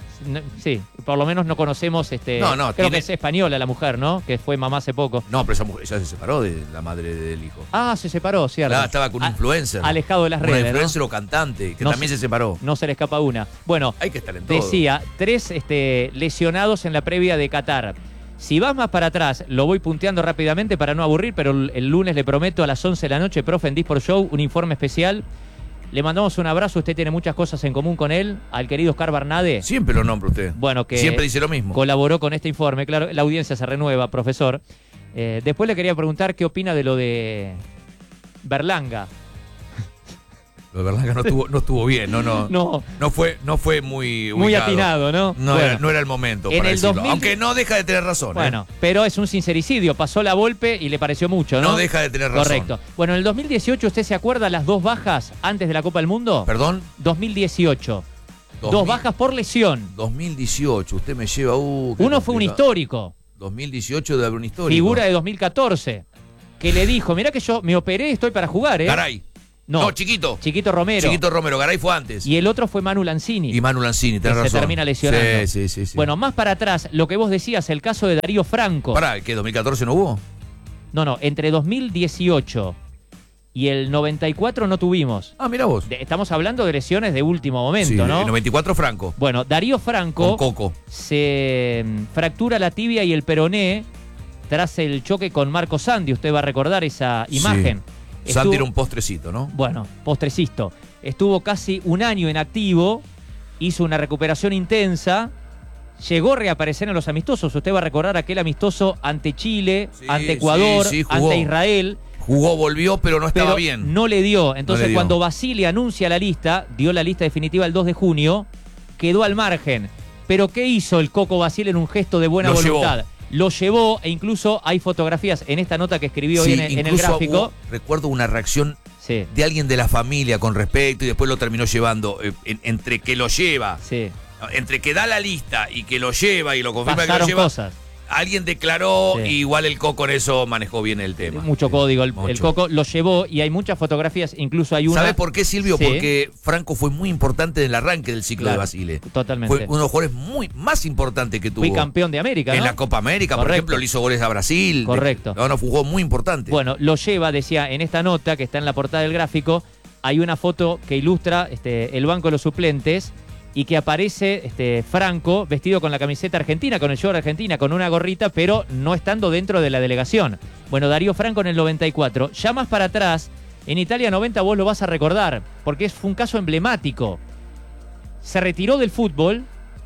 sí, por lo menos no conocemos, este, no, no, creo tiene... que es española la mujer, ¿no? Que fue mamá hace poco. No, pero esa mujer ya se separó de la madre del hijo. Ah, se separó, cierto. Claro, estaba con un influencer. Alejado de las redes, un influencer ¿no? o cantante, que no también se, se separó. No se le escapa una. Bueno, hay que estar en todo. Decía, tres este, lesionados en la previa de Qatar. Si vas más para atrás, lo voy punteando rápidamente para no aburrir, pero el, el lunes le prometo a las once de la noche, profe, en Disport Show, un informe especial. Le mandamos un abrazo, usted tiene muchas cosas en común con él, al querido Oscar Barnade. Siempre lo nombra usted. Bueno, que siempre dice lo mismo. Colaboró con este informe, claro, la audiencia se renueva, profesor. Eh, después le quería preguntar qué opina de lo de Berlanga. Lo de Berlanga no estuvo, no estuvo bien, no, no, no, no fue, no fue muy muy ubicado. Atinado, ¿no? No, bueno, era, no era el momento en para el decirlo. dos mil... Aunque no deja de tener razón. Bueno, ¿eh? pero es un sincericidio. Pasó la Volpe y le pareció mucho, ¿no? No deja de tener razón. Correcto. Bueno, en el dos mil dieciocho, ¿usted se acuerda las dos bajas antes de la Copa del Mundo? ¿Perdón? dos mil dieciocho. dos mil, dos bajas por lesión. dos mil dieciocho, usted me lleva... Uh, Uno fue un histórico. dos mil dieciocho de un histórico. Figura de dos mil catorce. Que le dijo, mirá que yo me operé y estoy para jugar, ¿eh? Garay. No, no, Chiquito. Chiquito Romero. Chiquito Romero, Garay fue antes. Y el otro fue Manu Lanzini. Y Manu Lanzini, tenés que razón. se termina lesionando. Sí, sí, sí, sí. Bueno, más para atrás, lo que vos decías, el caso de Darío Franco. Pará, ¿qué, dos mil catorce no hubo? No, no, entre dos mil dieciocho y el noventa y cuatro no tuvimos. Ah, mira vos. De, estamos hablando de lesiones de último momento, sí, ¿no? El noventa y cuatro Franco. Bueno, Darío Franco con Coco. se fractura la tibia y el peroné tras el choque con Marco Sandi. Usted va a recordar esa imagen. Sí. Sandi era un postrecito, ¿no? Bueno, postrecisto. Estuvo casi un año en activo, hizo una recuperación intensa, llegó a reaparecer en los amistosos. Usted va a recordar aquel amistoso ante Chile, sí, ante Ecuador, sí, sí, ante Israel. Jugó, volvió, pero no estaba pero bien. No le dio. Entonces, no le dio. Cuando Basile anuncia la lista, dio la lista definitiva el dos de junio, quedó al margen. Pero ¿qué hizo el Coco Basile en un gesto de buena Lo voluntad? Llevó. Lo llevó, e incluso hay fotografías en esta nota que escribió sí, hoy en, en el gráfico. Hubo, recuerdo una reacción sí. de alguien de la familia con respecto y después lo terminó llevando. Eh, en, entre que lo lleva, sí. entre que da la lista y que lo lleva y lo confirma Pasaron que lo lleva. Cosas. Alguien declaró, sí. y igual el Coco en eso manejó bien el tema. Mucho sí, código. El, mucho. el Coco lo llevó y hay muchas fotografías, incluso hay una. ¿Sabes por qué, Silvio? Sí. Porque Franco fue muy importante en el arranque del ciclo claro, de Basile. Totalmente. Fue uno de los jugadores muy, más importantes que tuvo. Fui campeón de América, ¿no? En la Copa América, Correcto. por ejemplo, le hizo goles a Brasil. Correcto. No, no, fue un juego muy importante. Bueno, lo lleva, decía, en esta nota que está en la portada del gráfico, hay una foto que ilustra este, el banco de los suplentes y que aparece este, Franco vestido con la camiseta argentina, con el short argentina, con una gorrita, pero no estando dentro de la delegación. Bueno, Darío Franco en el noventa y cuatro. Ya más para atrás, en Italia noventa vos lo vas a recordar, porque fue un caso emblemático. Se retiró del fútbol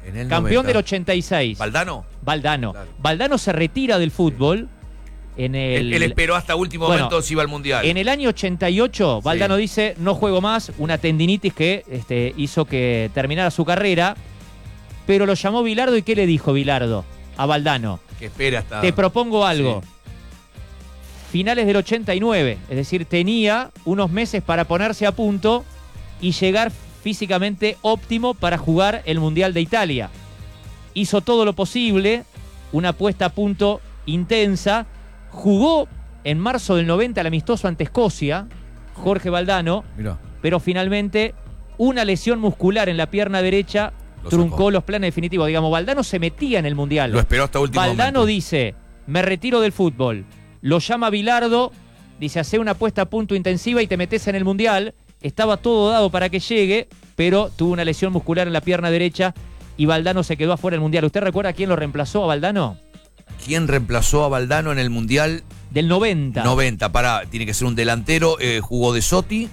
En el campeón noventa. del ochenta y seis. ¿Valdano? Valdano. Claro. Valdano se retira del fútbol. En el, Él, él esperó hasta último bueno, momento si iba al Mundial. En el año ochenta y ocho, Valdano Sí. dice, no juego más, una tendinitis que este, hizo que terminara su carrera, pero lo llamó Bilardo y ¿qué le dijo Bilardo a Valdano? Que espera hasta... Te propongo algo. Sí. Finales del ochenta y nueve, es decir, tenía unos meses para ponerse a punto y llegar físicamente óptimo para jugar el Mundial de Italia. Hizo todo lo posible, una puesta a punto intensa, jugó en marzo del noventa el amistoso ante Escocia, Jorge Valdano, Mirá. pero finalmente una lesión muscular en la pierna derecha Lo truncó sacó. los planes definitivos. Digamos, Valdano se metía en el Mundial. Lo esperó hasta último Valdano momento. dice, me retiro del fútbol. Lo llama Bilardo, dice, hace una puesta a punto intensiva y te metes en el Mundial. Estaba todo dado para que llegue, pero tuvo una lesión muscular en la pierna derecha y Valdano se quedó afuera del Mundial. ¿Usted recuerda quién lo reemplazó a Valdano? ¿Quién reemplazó a Valdano en el Mundial Del noventa. noventa? Pará, tiene que ser un delantero, eh, jugó de Sotti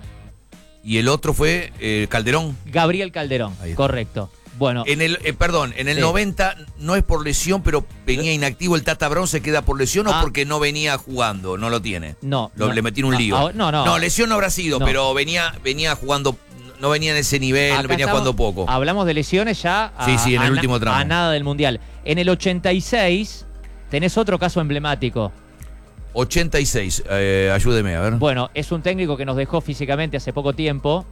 y el otro fue eh, Calderón. Gabriel Calderón, Ahí está. correcto. Bueno, En el, eh, perdón, en el Sí. noventa no es por lesión, pero venía inactivo. ¿El Tata Brown se queda por lesión Ah. o porque no venía jugando? No lo tiene. no. Lo- no. le metí en un Ah, lío. ah, no, no. No, lesión no habrá sido, No. pero venía, venía jugando, no venía en ese nivel, Acá venía estamos- jugando poco. Hablamos de lesiones ya a, Sí, sí, en el a na- último tramo. a nada del Mundial. En el ochenta y seis tenés otro caso emblemático. ochenta y seis, eh, ayúdeme, a ver. Bueno, es un técnico que nos dejó físicamente hace poco tiempo.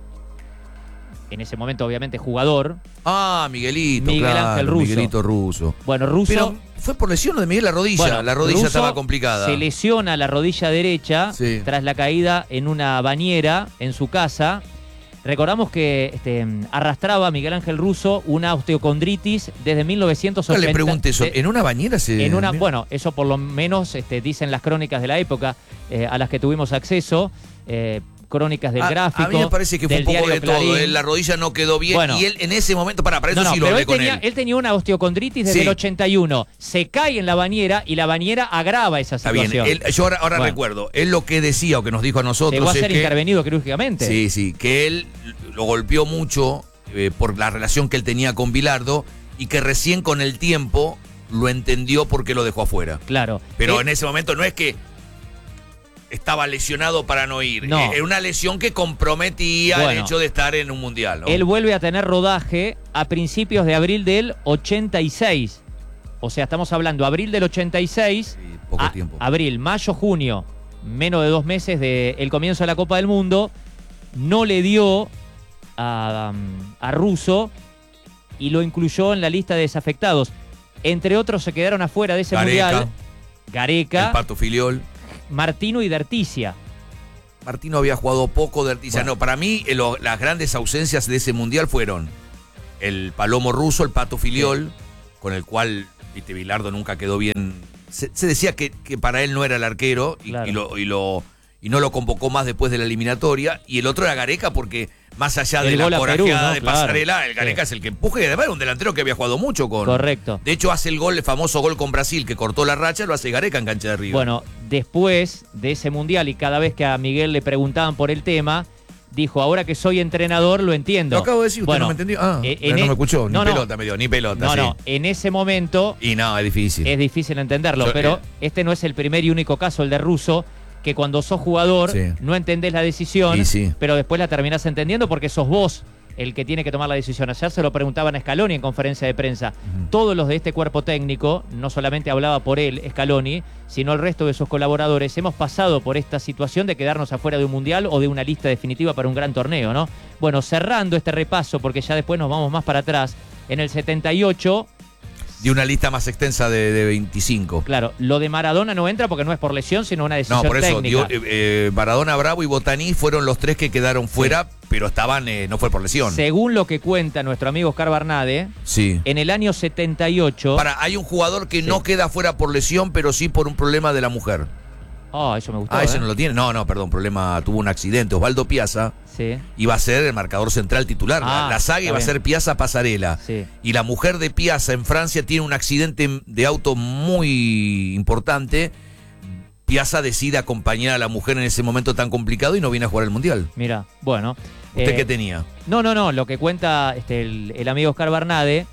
En ese momento, obviamente, jugador. Ah, Miguelito, Miguel claro, Ángel Russo. Miguelito Russo. Bueno, Russo. Pero fue por lesión lo de Miguel la rodilla. bueno, la rodilla Russo estaba complicada. Se lesiona la rodilla derecha Sí. tras la caída en una bañera en su casa. Recordamos que este, arrastraba Miguel Ángel Russo una osteocondritis desde mil novecientos No ochenta. le pregunte eso. de- ¿En una bañera se.? En una, bueno, eso por lo menos este, dicen las crónicas de la época eh, a las que tuvimos acceso, eh, crónicas del a, gráfico. a mí me parece que fue del un poco diario de todo. Clarín. eh, La rodilla no quedó bien Bueno. y él en ese momento, para, para eso No, no, sí lo pero hablé él con tenía, él. él tenía una osteocondritis desde Sí. el ochenta y uno. Se cae en la bañera y la bañera agrava esa Está bien. situación. Él- yo ahora, ahora Bueno. recuerdo. Él lo que decía o que nos dijo a nosotros Llegó a es ser que. intervenido quirúrgicamente. Sí, sí. Que él lo golpeó mucho eh, por la relación que él tenía con Bilardo y que recién con el tiempo lo entendió porque lo dejó afuera. Claro. Pero Eh, en ese momento no es que estaba lesionado para no ir. No. Eh, Era una lesión que comprometía el Bueno. hecho de estar en un mundial. ¿no? Él vuelve a tener rodaje a principios de abril del ochenta y seis. O sea, estamos hablando abril del ochenta y seis. Sí, poco a- tiempo. Abril, mayo, junio, menos de dos meses del comienzo de la Copa del Mundo, no le dio a, um, a Russo y lo incluyó en la lista de desafectados. Entre otros se quedaron afuera de ese Gareca. mundial. Gareca, El Pato Filiol. Martino y D'Articia. Martino había jugado poco de Articia. Bueno. No, para mí eh, lo- las grandes ausencias de ese mundial fueron el Palomo Russo, el Pato Filiol, con el cual viste, Bilardo nunca quedó bien. Se, se decía que, que para él no era el arquero y, Claro. y lo, y, lo- y no lo convocó más después de la eliminatoria. Y el otro era Gareca porque más allá El de la gol a Perú, corajeada ¿no? de Claro. Pasarela, el Gareca Sí. es el que empuja y además era un delantero que había jugado mucho con. Correcto. De hecho, hace el gol, el famoso gol con Brasil que cortó la racha, lo hace Gareca en cancha de River. Bueno, después de ese mundial y cada vez que a Miguel le preguntaban por el tema, dijo, ahora que soy entrenador lo entiendo. Lo acabo de decir, usted Bueno, no me entendió. Ah, eh, no en me e- escuchó, ni no, no. pelota me dio, ni pelota. No, sí. no, en ese momento Y no, es difícil. es difícil entenderlo, Yo, pero eh, este no es el primer y único caso, el de Russo, que cuando sos jugador Sí. no entendés la decisión, Y sí. pero después la terminás entendiendo porque sos vos el que tiene que tomar la decisión. Ayer se lo preguntaban a Scaloni en conferencia de prensa. Todos los de este cuerpo técnico, no solamente hablaba por él, Scaloni, sino el resto de sus colaboradores, hemos pasado por esta situación de quedarnos afuera de un mundial o de una lista definitiva para un gran torneo, ¿no? Bueno, cerrando este repaso, porque ya después nos vamos más para atrás, en el setenta y ocho... De una lista más extensa de, de veinticinco. Claro, lo de Maradona no entra porque no es por lesión, sino una decisión No, por eso, técnica. dio- eh, eh, Maradona, Bravo y Botaní fueron los tres que quedaron fuera, pero estaban, eh, no fue por lesión. Según lo que cuenta nuestro amigo Oscar Barnade, Sí. en el año setenta y ocho... Para, hay un jugador que Sí. no queda fuera por lesión, pero sí por un problema de la mujer. Ah, eso me gustó. Ah, ese ¿eh? no lo tiene. No, no, perdón, problema, tuvo un accidente. Osvaldo Piazza Sí, iba a ser el marcador central titular. La- Ah, la saga está iba a bien. ser Piazza Pasarela. sí. Y la mujer de Piazza en Francia tiene un accidente de auto muy importante. Piazza decide acompañar a la mujer en ese momento tan complicado y no viene a jugar el Mundial. Mira, bueno. ¿Usted eh, qué tenía? No, no, no. Lo que cuenta este, el, el amigo Oscar Barnade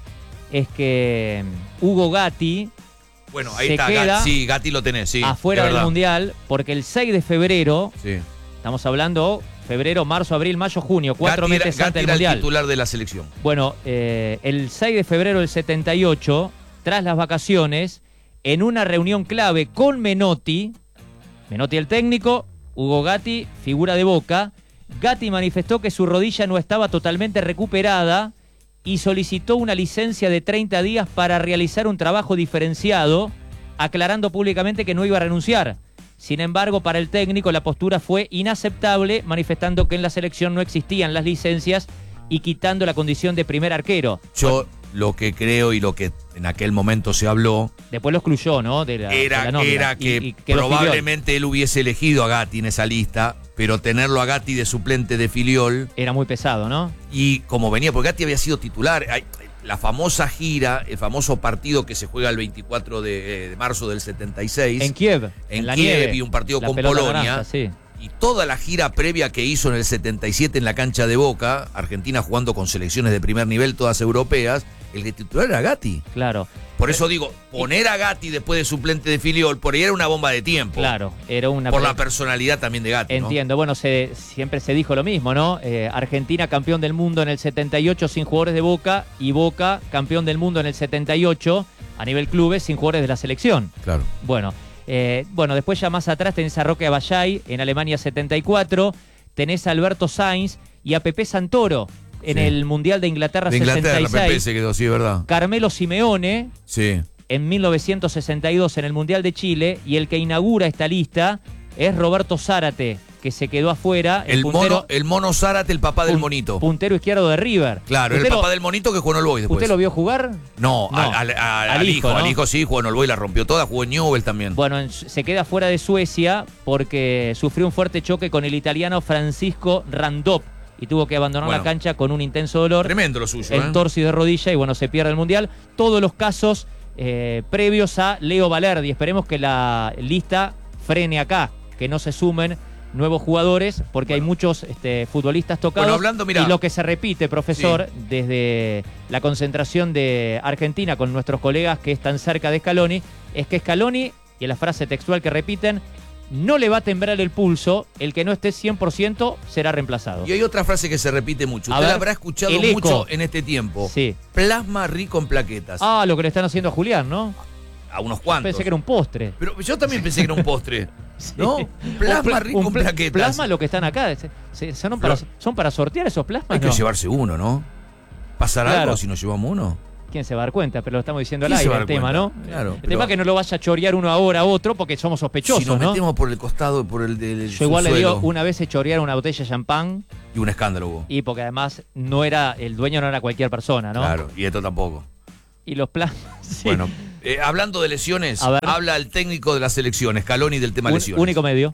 es que Hugo Gatti bueno, ahí se está, queda Gatti, sí, Gatti lo tenés, sí. afuera del Mundial, porque el seis de febrero, sí. estamos hablando febrero, marzo, abril, mayo, junio, cuatro Gatti meses era, antes Gatti del era Mundial. el titular de la selección. Bueno, eh, el seis de febrero del setenta y ocho, tras las vacaciones, en una reunión clave con Menotti, Menotti el técnico, Hugo Gatti, figura de Boca, Gatti manifestó que su rodilla no estaba totalmente recuperada y solicitó una licencia de treinta días para realizar un trabajo diferenciado, aclarando públicamente que no iba a renunciar. Sin embargo, para el técnico la postura fue inaceptable, manifestando que en la selección no existían las licencias y quitando la condición de primer arquero. Yo lo que creo y lo que en aquel momento se habló... Después lo excluyó, ¿no? De la, era, de la nómina. era que y, y que probablemente él hubiese elegido a Gatti en esa lista, pero tenerlo a Gatti de suplente de Filiol... Era muy pesado, ¿no? Y como venía, porque Gatti había sido titular... Hay, la famosa gira, el famoso partido que se juega el veinticuatro de marzo del setenta y seis. En Kiev. En, en la Kiev nieve, y un partido la con pelota Polonia. naranja, sí. Y toda la gira previa que hizo en el setenta y siete en la cancha de Boca, Argentina jugando con selecciones de primer nivel, todas europeas, el que titular era Gatti. Claro. Por eso digo, poner a Gatti después de suplente de Filiol, por ahí era una bomba de tiempo. Claro, era una... Por la personalidad también de Gatti, Entiendo, ¿no? bueno, se, siempre se dijo lo mismo, ¿no? Eh, Argentina campeón del mundo en el setenta y ocho sin jugadores de Boca, y Boca campeón del mundo en el setenta y ocho a nivel clubes sin jugadores de la selección. Claro. Bueno, eh, bueno, después ya más atrás tenés a Roque Aballay en Alemania setenta y cuatro, tenés a Alberto Sainz y a Pepe Santoro en Sí. el Mundial de Inglaterra, De Inglaterra, sesenta y seis. Pepe se quedó, sí, ¿verdad? Carmelo Simeone Sí. en mil novecientos sesenta y dos en el Mundial de Chile, y el que inaugura esta lista es Roberto Zárate, que se quedó afuera. El, puntero, mono, el mono Zárate, el papá del pun- monito. Puntero izquierdo de River. Claro, el ¿Usted papá lo- del monito que jugó en All Boys después. ¿Usted lo vio jugar? No, No. Al, al- al- Al al hijo, hijo, ¿no? al hijo sí, jugó en All Boys, la rompió toda, jugó en Newell también. Bueno, en- se queda fuera de Suecia porque sufrió un fuerte choque con el italiano Francisco Randop y tuvo que abandonar Bueno. la cancha con un intenso dolor. Tremendo lo suyo, El ¿eh? torso y de rodilla, y bueno, se pierde el Mundial. Todos los casos eh, previos a Leo Valerdi. Esperemos que la lista frene acá, que no se sumen nuevos jugadores, porque Bueno. hay muchos este, futbolistas tocados. Bueno, hablando, mirá. Y lo que se repite, profesor, desde la concentración de Argentina con nuestros colegas que están cerca de Scaloni, es que Scaloni, y en la frase textual que repiten, no le va a temblar el pulso, el que no esté cien por ciento será reemplazado. Y hay otra frase que se repite mucho. A Usted ver, la habrá escuchado el eco. mucho en este tiempo. Sí. Plasma rico en plaquetas. Ah, lo que le están haciendo a Julián, ¿no? A unos cuantos. Pensé que era un postre. Pero yo también pensé que era un postre. ¿No? Sí. Plasma Un pla- rico un en pla- plaquetas. Plasma lo que están acá. Se- se- son, para, Pero- son para sortear esos plasmas. Hay que ¿no? llevarse uno, ¿no? ¿Pasar Claro. algo si nos llevamos uno? ¿Quién se va a dar cuenta? Pero lo estamos diciendo al ¿Quién se aire va a el dar tema, cuenta? ¿no? Claro, el pero- tema es que no lo vaya a chorear uno ahora a otro porque somos sospechosos, Si nos ¿no? metemos por el costado, por el del Yo igual le subsuelo, digo, una vez se chorearon una botella de champán y un escándalo hubo. y porque además no era, el dueño no era cualquier persona, ¿no? Claro, y esto tampoco. Y los plasmas, sí. Bueno, eh, hablando de lesiones, A ver. habla el técnico de la selección, Scaloni, del tema Un- lesiones. único medio.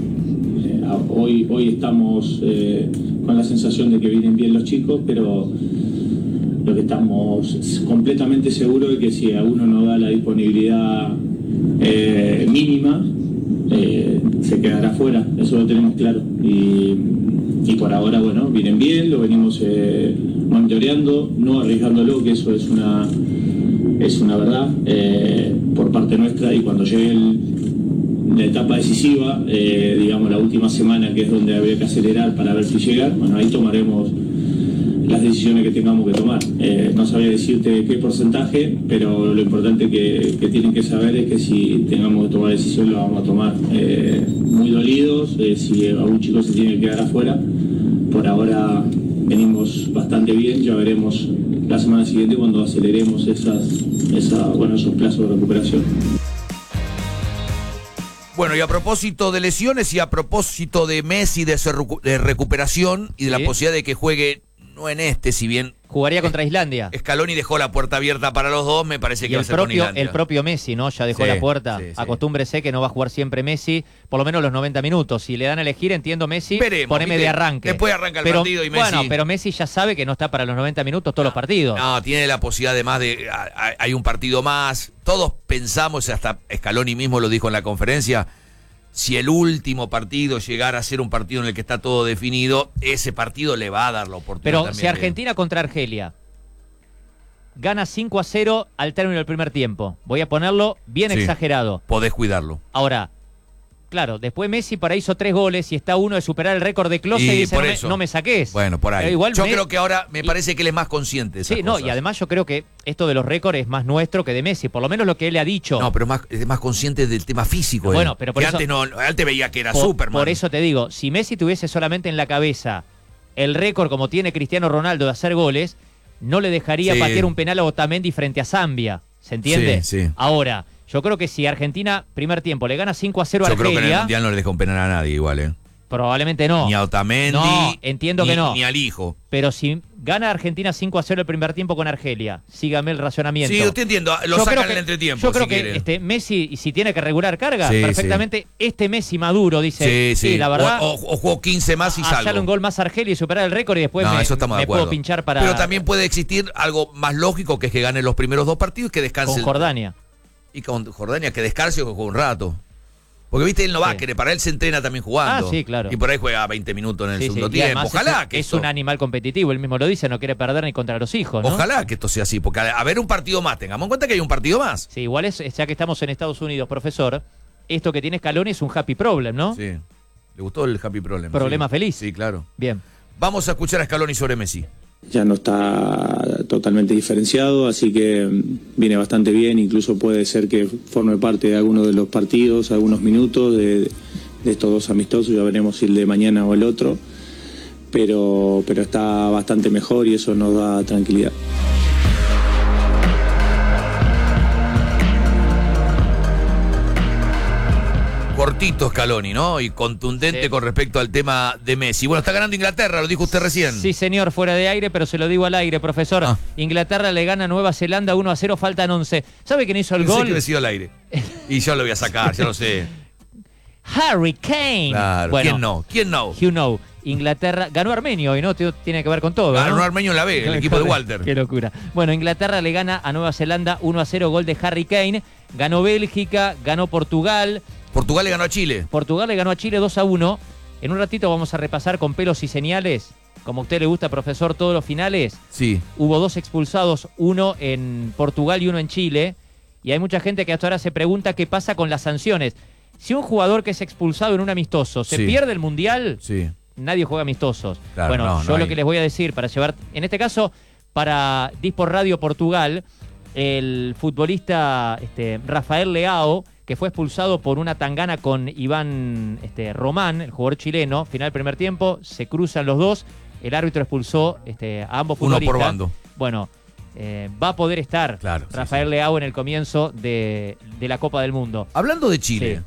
Eh, Hoy, hoy estamos eh, con la sensación de que vienen bien los chicos, pero lo que estamos completamente seguros es que si a uno no da la disponibilidad eh, mínima, eh, se quedará fuera, eso lo tenemos claro. Y, y por ahora, bueno, vienen bien, lo venimos eh, monitoreando, no arriesgándolo, que eso es una, es una verdad eh, por parte nuestra, y cuando llegue el la etapa decisiva, eh, digamos la última semana, que es donde habría que acelerar para ver si llega, bueno, ahí tomaremos las decisiones que tengamos que tomar. Eh, no sabría decirte qué porcentaje, pero lo importante que, que tienen que saber es que si tengamos que tomar decisión, lo vamos a tomar. Eh, muy dolidos, eh, si algún chico se tiene que quedar afuera, por ahora venimos bastante bien, ya veremos la semana siguiente cuando aceleremos esas, esa, bueno, esos plazos de recuperación. Bueno, y a propósito de lesiones y a propósito de Messi, de, su recu- de recuperación y de Sí. la posibilidad de que juegue, no en este, si bien Jugaría contra Islandia. Scaloni dejó la puerta abierta para los dos, me parece que Y va a el ser con propio, Islandia. el propio Messi, ¿no? Ya dejó Sí, la puerta. sí, sí. Acostúmbrese que no va a jugar siempre Messi, por lo menos los noventa minutos. Si le dan a elegir, entiendo Messi, Veremos, poneme ¿viste? de arranque. Después arranca el pero, partido y Messi- Bueno, pero Messi ya sabe que no está para los noventa minutos todos los partidos. No, tiene la posibilidad además de, a- a- hay un partido más, todos pensamos, hasta Scaloni mismo lo dijo en la conferencia, si el último partido llegara a ser un partido en el que está todo definido, ese partido le va a dar la oportunidad pero también si de- Argentina contra Argelia gana cinco a cero al término del primer tiempo. Voy a ponerlo bien Sí. exagerado. Podés cuidarlo. Ahora, claro, después Messi para hizo tres goles y está uno de superar el récord de Klose y, Y dice, por no, eso. me, no me saques. Bueno, por ahí. Pero igual Yo me- creo que ahora me y- parece que él es más consciente de esas Sí, no, cosas. y además yo creo que esto de los récords es más nuestro que de Messi, por lo menos lo que él ha dicho. No, pero más, es más consciente del tema físico. Bueno, él. pero por que eso- antes no, antes veía que era por, Superman. por eso te digo, si Messi tuviese solamente en la cabeza el récord como tiene Cristiano Ronaldo de hacer goles, no le dejaría Sí. patear un penal a Otamendi frente a Zambia. ¿Se entiende? Sí, sí. Ahora, yo creo que si Argentina, primer tiempo, le gana cinco a cero a Yo creo que en el Argelia, Mundial no le dejó un penal a nadie igual, ¿eh? probablemente no. Ni a Otamendi. No, entiendo ni, que no. Ni al hijo. Pero si gana Argentina cinco a cero el primer tiempo con Argelia, sígame el razonamiento. Sí, usted entiendo. Lo Yo sacan creo en el que- entretiempo. Yo creo si que quiere. este, Messi, si tiene que regular carga, Sí, perfectamente, este Messi maduro dice, Sí, sí. la verdad, O, o- o juego quince más y hacerle salgo. un gol más a Argelia y superar el récord y después No, me, eso estamos de me acuerdo. puedo pinchar para Pero también puede existir algo más lógico, que es que gane los primeros dos partidos y que descanse. con el- Jordania. Y con Jordania, que descanse o juegue un rato. Porque, viste, él no va Sí. a querer, para él se entrena también jugando. Ah, sí, claro. Y por ahí juega veinte minutos en el Sí, sí, segundo y tiempo. además Ojalá es, que es esto- un animal competitivo, él mismo lo dice, no quiere perder ni contra los hijos, ¿no? Ojalá que esto sea así, porque a, a ver un partido más, tengamos en cuenta que hay un partido más. Sí, igual es, ya que estamos en Estados Unidos, profesor, esto que tiene Scaloni es un happy problem, ¿no? Sí. ¿Le gustó el happy problem? Problema Sí. feliz. Sí, claro. Bien. Vamos a escuchar a Scaloni sobre Messi. Ya no está totalmente diferenciado, así que mm, viene bastante bien, incluso puede ser que forme parte de alguno de los partidos, algunos minutos de, de estos dos amistosos, ya veremos si el de mañana o el otro, pero, pero está bastante mejor y eso nos da tranquilidad. Cortito Scaloni, ¿no? Y contundente Sí. con respecto al tema de Messi. Bueno, está ganando Inglaterra, lo dijo usted recién. Sí, señor, fuera de aire, pero se lo digo al aire, profesor. Ah. Inglaterra le gana a Nueva Zelanda uno a cero, faltan once. ¿Sabe quién hizo el Pensé gol? que decía al aire. Y yo lo voy a sacar, ya lo sé. Harry Kane. Claro. Bueno, ¿Quién no? ¿Quién no? You know, Inglaterra ganó Armenio hoy, ¿no? T- Tiene que ver con todo. Ganó ¿no? Armenio en la B, el equipo de Walter. Qué locura. Bueno, Inglaterra le gana a Nueva Zelanda uno a cero, gol de Harry Kane. Ganó Bélgica, ganó Portugal. Portugal le ganó a Chile. Portugal le ganó a Chile dos a uno. En un ratito vamos a repasar con pelos y señales, como a usted le gusta, profesor, todos los finales. Sí. Hubo dos expulsados, uno en Portugal y uno en Chile. Y hay mucha gente que hasta ahora se pregunta qué pasa con las sanciones. Si un jugador que es expulsado en un amistoso se Sí. pierde el Mundial, Sí. nadie juega amistosos. Claro, bueno, no, yo no lo hay. que les voy a decir para llevar, en este caso, para Dispor Radio Portugal, el futbolista este, Rafael Leao, que fue expulsado por una tangana con Iván este, Román, el jugador chileno, final del primer tiempo, se cruzan los dos, el árbitro expulsó este, a ambos Uno futbolistas. por bando. Bueno, eh, va a poder estar Claro, sí, Rafael sí. Leao en el comienzo de, de la Copa del Mundo. Hablando de Chile,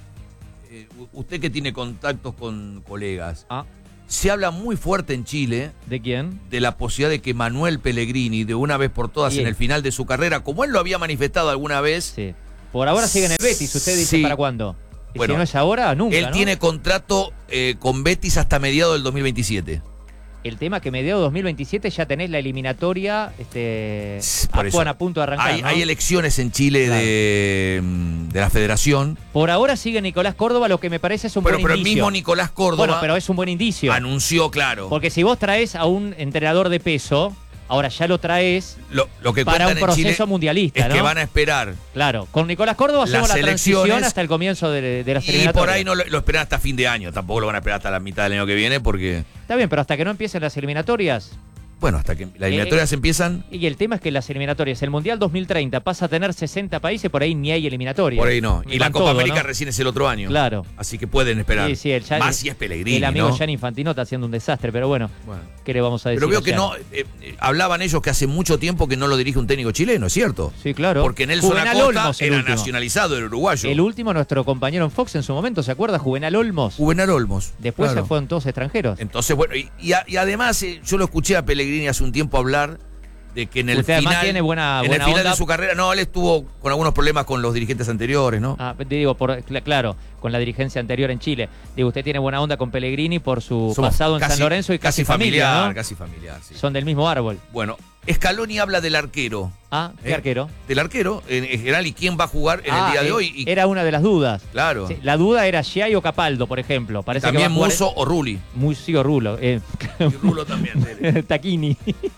eh, u- usted que tiene contactos con colegas, Ah, se habla muy fuerte en Chile ¿de quién? de la posibilidad de que Manuel Pellegrini, de una vez por todas Y en él. el final de su carrera, como él lo había manifestado alguna vez, Sí. Por ahora sigue en el Betis, usted dice Sí. para cuándo. Y Bueno, si no es ahora, nunca, él ¿no? tiene contrato eh, con Betis hasta mediados del dos mil veintisiete. El tema que mediados de dos mil veintisiete ya tenés la eliminatoria, este, Por a, eso. bueno, a punto de arrancar, Hay, ¿no? hay elecciones en Chile Claro. de, mm, de la federación, Por ahora sigue Nicolás Córdoba, lo que me parece es un pero, buen pero el indicio. mismo Nicolás Córdoba Bueno, pero es un buen indicio. anunció, claro, Porque si vos traes a un entrenador de peso, ahora ya lo traes lo, lo que para un cuentan en Chile proceso mundialista, es ¿no? que van a esperar. Claro, con Nicolás Córdoba hacemos Las la transición elecciones hasta el comienzo de, de las Y eliminatorias. por ahí no lo, lo esperan hasta fin de año, tampoco lo van a esperar hasta la mitad del año que viene, porque, Está bien, pero hasta que no empiecen las eliminatorias. bueno, hasta que las eliminatorias empiezan, Y el tema es que las eliminatorias, el Mundial dos mil treinta pasa a tener sesenta países, por ahí ni hay eliminatorias. por ahí no. Y Con la Copa todo, América ¿no? recién es el otro año. Claro. Así que pueden esperar. Sí, sí, el ya- Más si es Pellegrini, El amigo ¿no? Gianni Infantino está haciendo un desastre, pero bueno, Bueno. ¿qué le vamos a decir? Pero veo a que Gianni? no, eh, eh, hablaban ellos que hace mucho tiempo que no lo dirige un técnico chileno, ¿es cierto? Sí, claro. Porque Nelson Juvenal Acosta Olmos, el era último. nacionalizado, era uruguayo. El último, nuestro compañero en Fox en su momento, ¿se acuerda? Juvenal Olmos. Juvenal Olmos. Después claro. se fueron todos extranjeros. Entonces, bueno, y, y a- y además eh, yo lo escuché a Pellegrini hace un tiempo hablar de que en el Usted además final, tiene buena- en buena el final onda. de su carrera, no, él estuvo con algunos problemas con los dirigentes anteriores, ¿no? Ah, te digo, por, cl- claro, con la dirigencia anterior en Chile. Digo, usted tiene buena onda con Pellegrini por su Somos pasado en casi- San Lorenzo y casi, familia, familiar, ¿no? casi familiar, sí. Son del mismo árbol. Bueno, Scaloni habla del arquero. Ah, ¿qué ¿Eh? arquero? Del arquero, en, en general, y quién va a jugar en Ah, el día de eh, hoy. Y, Era una de las dudas. claro. Sí, la duda era Giai o Capaldo, por ejemplo. Parece También que va a jugar Muso o Rulli. Muy sí o Rulo. Eh, Y Rulo también. dele. Taquini.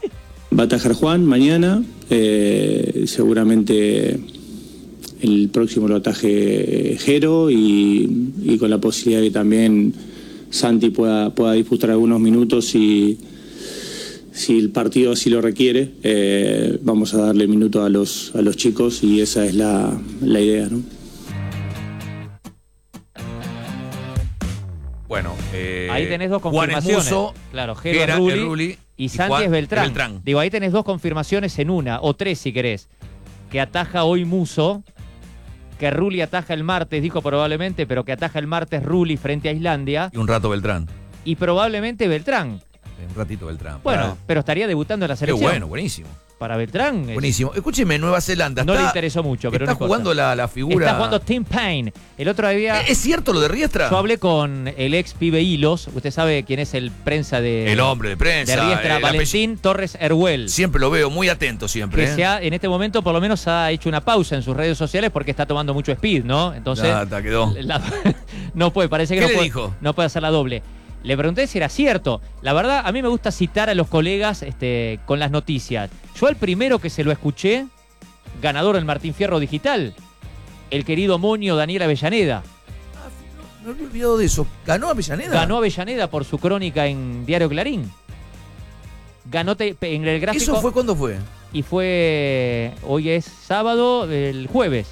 Va a atajar Juan mañana, eh, seguramente el próximo lo ataje Jero y, y con la posibilidad de que también Santi pueda, pueda disputar algunos minutos si, si el partido así lo requiere. Eh, vamos a darle minutos a los, a los chicos y esa es la, la idea, ¿no? Bueno, eh, ahí tenés dos confirmaciones. Juan Muso, claro, Jero es Rulli, Rulli y, y Santi Juan es Beltrán. Beltrán. Digo, ahí tenés dos confirmaciones en una, o tres si querés. Que ataja hoy Muso, que Rulli ataja el martes, dijo probablemente, pero que ataja el martes Rulli frente a Islandia. Y un rato Beltrán. Y probablemente Beltrán. Un ratito Beltrán. Bueno, para... pero estaría debutando en la selección. Qué bueno, buenísimo. Para Beltrán. Buenísimo. Escúcheme, Nueva Zelanda. No está, le interesó mucho, pero está no jugando la, la figura. Está jugando Tim Payne. El otro día. ¿Es cierto lo de Riestra? Yo hablé con el ex pibe Hilos. Usted sabe quién es el prensa de. El hombre de prensa. De Riestra, Valentín apell... Torres Erhuel. Siempre lo veo, muy atento siempre. Que ¿eh? se ha, en este momento, por lo menos, ha hecho una pausa en sus redes sociales porque está tomando mucho speed, ¿no? Entonces. Ya, te quedó. La, no puede, parece que ¿Qué no le puede, dijo? no puede hacer la doble. Le pregunté si era cierto. La verdad, a mí me gusta citar a los colegas este, con las noticias. Yo al primero que se lo escuché, ganador del Martín Fierro Digital, el querido moño Daniel Avellaneda. Ah, no, me había olvidado de eso. ¿Ganó Avellaneda? Ganó Avellaneda por su crónica en Diario Clarín. Ganó te, en el gráfico. ¿Eso fue cuándo fue? Y fue, hoy es sábado, el jueves.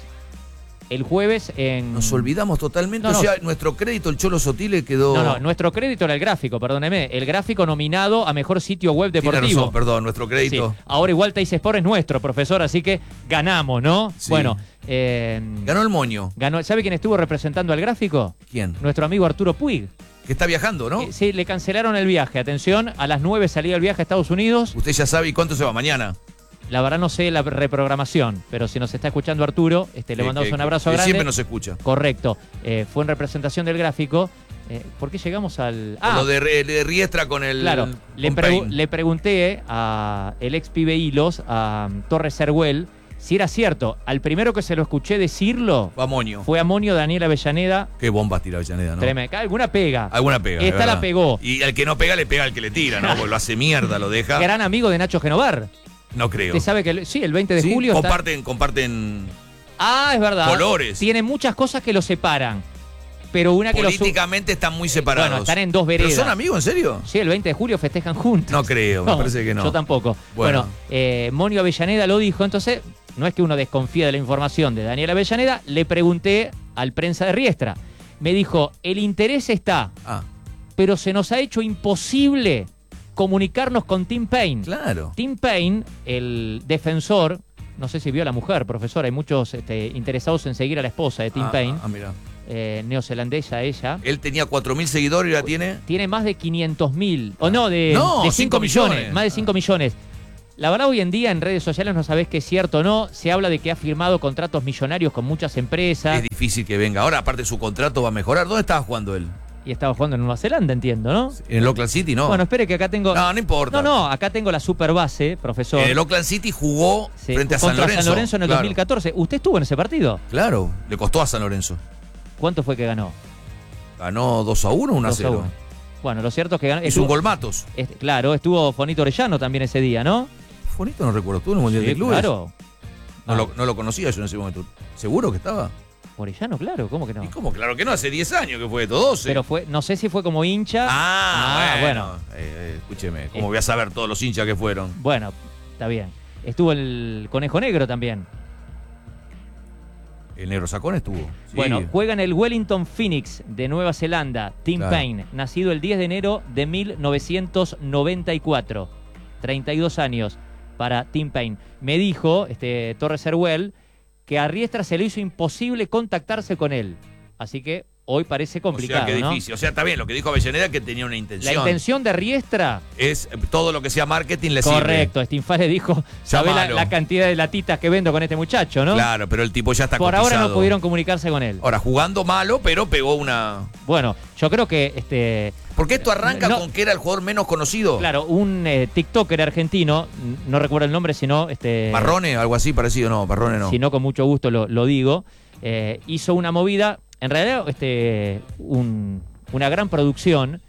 El jueves en... Nos olvidamos totalmente. No, no. O sea, nuestro crédito, el Cholo Sotile, quedó... No, no, nuestro crédito era el gráfico, perdóneme. El gráfico nominado a mejor sitio web deportivo. Tiene razón, perdón, nuestro crédito. Sí. Ahora igual Teis Sport es nuestro, profesor, así que ganamos, ¿no? Sí. Bueno. Eh, ganó el moño. Ganó, ¿sabe quién estuvo representando al gráfico? ¿Quién? Nuestro amigo Arturo Puig. Que está viajando, ¿no? Eh, sí, le cancelaron el viaje. Atención, a las nueve salía el viaje a Estados Unidos. Usted ya sabe, ¿y cuánto se va mañana? La verdad no sé la reprogramación, pero si nos está escuchando Arturo, este, le que, mandamos que, un abrazo que grande. Siempre nos escucha. Correcto. Eh, fue en representación del gráfico. Eh, ¿Por qué llegamos al...? Ah, lo de, de Riestra con el... Claro, le, pregu le pregunté a el ex pibe Hilos, a um, Torres Erhuel, si era cierto. Al primero que se lo escuché decirlo... Fue a Moño. Fue a Moño Daniel Avellaneda. Qué bomba tira Avellaneda, ¿no? Tremenda. Alguna pega. Alguna pega. Esta la pegó. Y al que no pega, le pega al que le tira, ¿no? Porque lo hace mierda, lo deja. Gran amigo de Nacho Genovar. No creo. Usted sabe que el, sí, el veinte de ¿Sí? julio comparten, está... comparten. Ah, es verdad. Colores. Tiene muchas cosas que los separan. Pero una que políticamente los... están muy separados. Bueno, están en dos veredas. ¿Pero son amigos, en serio? Sí, el veinte de julio festejan juntos. No creo, me no, parece que no. Yo tampoco. Bueno, bueno eh, Monio Avellaneda lo dijo, entonces no es que uno desconfía de la información de Daniel Avellaneda, le pregunté al prensa de Riestra. Me dijo, el interés está, ah. pero se nos ha hecho imposible comunicarnos con Tim Payne. Claro. Tim Payne, el defensor, no sé si vio a la mujer, profesor, hay muchos este, interesados en seguir a la esposa de Tim ah, Payne. Ah, mira. Eh, neozelandesa ella. Él tenía cuatro mil seguidores y ahora tiene... Tiene más de quinientos mil. O no, de, no, de cinco millones, millones. Más de cinco millones. La verdad, hoy en día en redes sociales no sabés qué es cierto o no. Se habla de que ha firmado contratos millonarios con muchas empresas. Es difícil que venga. Ahora, aparte, su contrato va a mejorar. ¿Dónde estaba jugando él? Y estaba jugando en Nueva Zelanda, entiendo, ¿no? En el Auckland City, ¿no? Bueno, espere que acá tengo... No, no importa. No, no, acá tengo la super base, profesor. En el Auckland City jugó sí, frente a San contra Lorenzo. San Lorenzo en el claro. dos mil catorce. ¿Usted estuvo en ese partido? Claro, le costó a San Lorenzo. ¿Cuánto fue que ganó? Ganó dos a uno o uno a cero. Bueno, lo cierto es que ganó... Hizo un gol Matos. Este, claro, estuvo Fonito Orellano también ese día, ¿no? Fonito no recuerdo, ¿estuvo en el Mundial sí, de Clubes? Claro. No, no. Lo, no lo conocía yo en ese momento. ¿Seguro que estaba? Orellano, claro, ¿cómo que no? ¿Y cómo? Claro que no, hace diez años que fue esto, doce. Pero fue, no sé si fue como hincha. Ah, ah bueno. bueno. Eh, eh, escúcheme, ¿cómo eh, voy a saber todos los hinchas que fueron? Bueno, está bien. Estuvo el Conejo Negro también. El Negro Sacón estuvo. Sí. Bueno, juega en el Wellington Phoenix de Nueva Zelanda, Tim claro. Payne, nacido el diez de enero de mil novecientos noventa y cuatro. treinta y dos años para Tim Payne. Me dijo este, Torres Erhuel que a Riestra se le hizo imposible contactarse con él. Así que hoy parece complicado, o sea, que ¿no? difícil. O sea, está bien, lo que dijo Avellaneda que tenía una intención. La intención de Riestra es todo lo que sea marketing le correcto, sirve. Correcto, Stinfale dijo, ¿sabés la, la cantidad de latitas que vendo con este muchacho, no? Claro, pero el tipo ya está Por cotizado. ahora no pudieron comunicarse con él. Ahora, jugando malo, pero pegó una... Bueno, yo creo que... este Porque esto arranca no, con que era el jugador menos conocido. Claro, un eh, TikToker argentino, no recuerdo el nombre, sino... este Marrone, algo así parecido, no, Marrone no. Si no, con mucho gusto lo, lo digo. Eh, hizo una movida... En realidad, este, un, una gran producción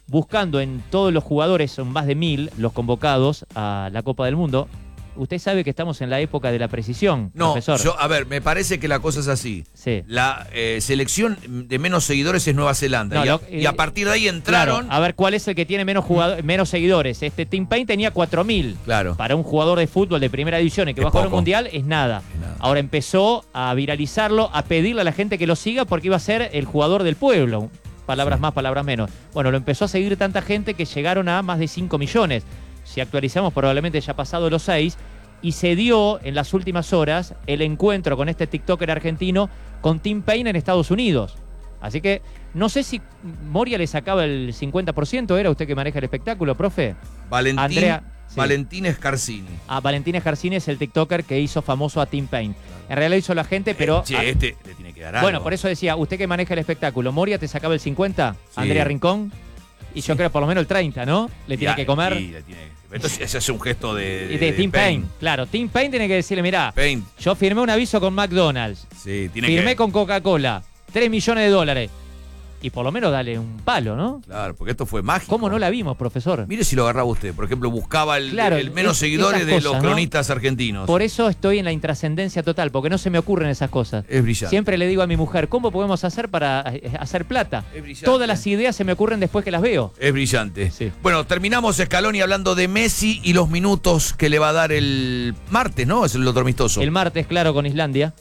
buscando en todos los jugadores, son más de mil los convocados a la Copa del Mundo. Usted sabe que estamos en la época de la precisión, no, profesor. Yo, a ver, me parece que la cosa es así. Sí. La eh, selección de menos seguidores es Nueva Zelanda. No, y, a, lo, eh, y a partir de ahí entraron... Claro, a ver cuál es el que tiene menos jugadores, menos seguidores. Este Tim Payne tenía cuatro mil. Claro. Para un jugador de fútbol de primera división y que Es va a jugar un poco. mundial es nada. Es nada. Ahora empezó a viralizarlo, a pedirle a la gente que lo siga porque iba a ser el jugador del pueblo. Palabras Sí. más, palabras menos. Bueno, lo empezó a seguir tanta gente que llegaron a más de cinco millones. Si actualizamos, probablemente ya ha pasado los seis. Y se dio en las últimas horas el encuentro con este TikToker argentino con Tim Payne en Estados Unidos. Así que no sé si Moria le sacaba el cincuenta por ciento, ¿era usted que maneja el espectáculo, profe? Valentín, Andrea, sí. Valentín Scarsini. Ah, Valentín Scarsini es el TikToker que hizo famoso a Tim Payne. En realidad hizo la gente, pero... Eh, che, ah, este le tiene que dar algo. bueno, por eso decía, usted que maneja el espectáculo, ¿Moria te sacaba el cincuenta? Sí. ¿Andrea Rincón? Y yo creo por lo menos el treinta, ¿no? Le tiene Ya, que comer. sí, le tiene- Entonces ese es un gesto de, Y de, Tim Payne. Claro, Tim Payne tiene que decirle, mirá, Payne, yo firmé un aviso con McDonald's, sí, tiene firmé que... con Coca-Cola, tres millones de dólares. Y por lo menos dale un palo, ¿no? Claro, porque esto fue mágico. ¿Cómo no la vimos, profesor? Mire si lo agarraba usted. Por ejemplo, buscaba el, Claro, el menos es- seguidores esas de cosas, los ¿no? cronistas argentinos. Por eso estoy en la intrascendencia total, porque no se me ocurren esas cosas. Es brillante. Siempre le digo a mi mujer, ¿cómo podemos hacer para eh, hacer plata? Es brillante. Todas las ideas se me ocurren después que las veo. Es brillante. Sí. Bueno, terminamos Scaloni hablando de Messi y los minutos que le va a dar el martes, ¿no? Es el otro amistoso. El martes, claro, con Islandia.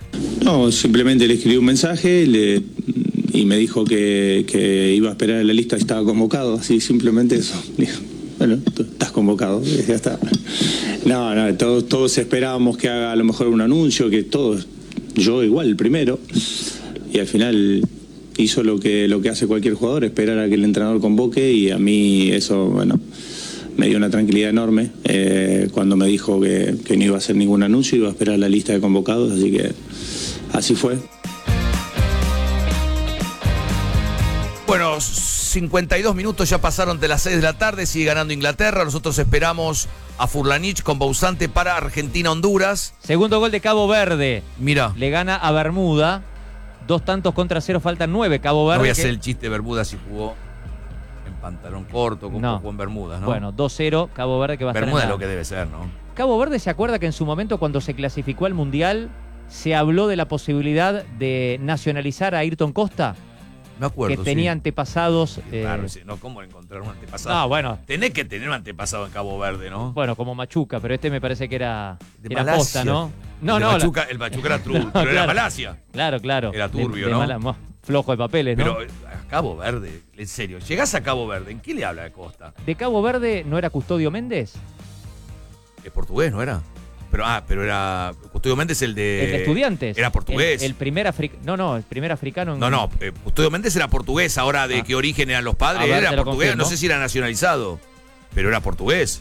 No, simplemente le escribí un mensaje le, y me dijo que, que iba a esperar en la lista y estaba convocado, así simplemente eso. Dijo, bueno, tú estás convocado, ya está. No, no, todos, todos esperábamos que haga a lo mejor un anuncio, que todos, yo igual, el primero, y al final hizo lo que, lo que hace cualquier jugador, esperar a que el entrenador convoque, y a mí eso, bueno, me dio una tranquilidad enorme eh, cuando me dijo que, que no iba a hacer ningún anuncio, iba a esperar la lista de convocados, así que así fue. Bueno, cincuenta y dos minutos ya pasaron de las seis de la tarde, sigue ganando Inglaterra. Nosotros esperamos a Furlanich con Bausante para Argentina-Honduras. Segundo gol de Cabo Verde. Mira, Le gana a Bermuda. Dos tantos contra cero, faltan nueve. Cabo no Verde. voy a que- hacer el chiste de Bermuda si jugó en pantalón corto, como No. jugó en Bermudas, ¿no? Bueno, dos cero, Cabo Verde que va a Bermuda es estar en lo la- que debe ser, ¿no? Cabo Verde se acuerda que en su momento cuando se clasificó al Mundial se habló de la posibilidad de nacionalizar a Ayrton Costa, Me acuerdo, que tenía sí. antepasados... Qué eh, raro ese, ¿no? ¿Cómo encontrar un antepasado? no, bueno, Tenés que tener un antepasado en Cabo Verde, ¿no? bueno, como Machuca, pero este me parece que era, De era Malasia. Costa, ¿no? No, el de no, la- Machuca, el Machuca era true, No, pero era claro. Malasia. claro, claro. Era De- turbio, de ¿no? mala- mo- flojo de papeles, ¿no? Pero eh, a Cabo Verde, en serio, llegás a Cabo Verde, ¿en qué le habla de Costa? ¿De Cabo Verde no era Custodio Méndez? Es portugués, ¿no era? Pero, ah, pero era. Custodio Méndez, el de. el de Estudiantes. Era portugués. El, el primer africano. No, no, el primer africano. en- No, no, eh, Custodio Méndez era portugués, ahora de Ah. qué origen eran los padres, A ver, era te lo portugués, confirmo. no sé si era nacionalizado, pero era portugués.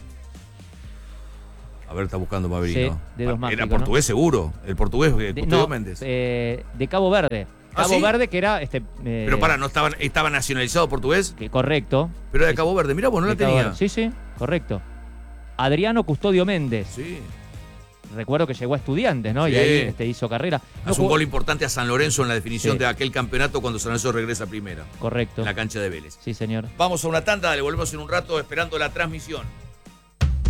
A ver, está buscando Pablito. Sí, de dos más Era pico, ¿no? portugués seguro, el portugués eh, De, Custodio no, Méndez. eh, de Cabo Verde. ¿Ah, Cabo sí? Verde que era este. eh, Pero para, ¿no estaba, estaba nacionalizado portugués? que- correcto. Pero era de Sí, Cabo Verde, mira, vos no de la Cabo tenía. Verde. Sí, sí, correcto. Adriano Custodio Méndez. Sí. Recuerdo que llegó a Estudiantes, ¿no? Sí. Y ahí este, hizo carrera. No Hace un jugó- gol importante a San Lorenzo en la definición Sí. de aquel campeonato cuando San Lorenzo regresa a primera, Correcto. en la cancha de Vélez. Sí, señor. Vamos a una tanda, le volvemos en un rato esperando la transmisión.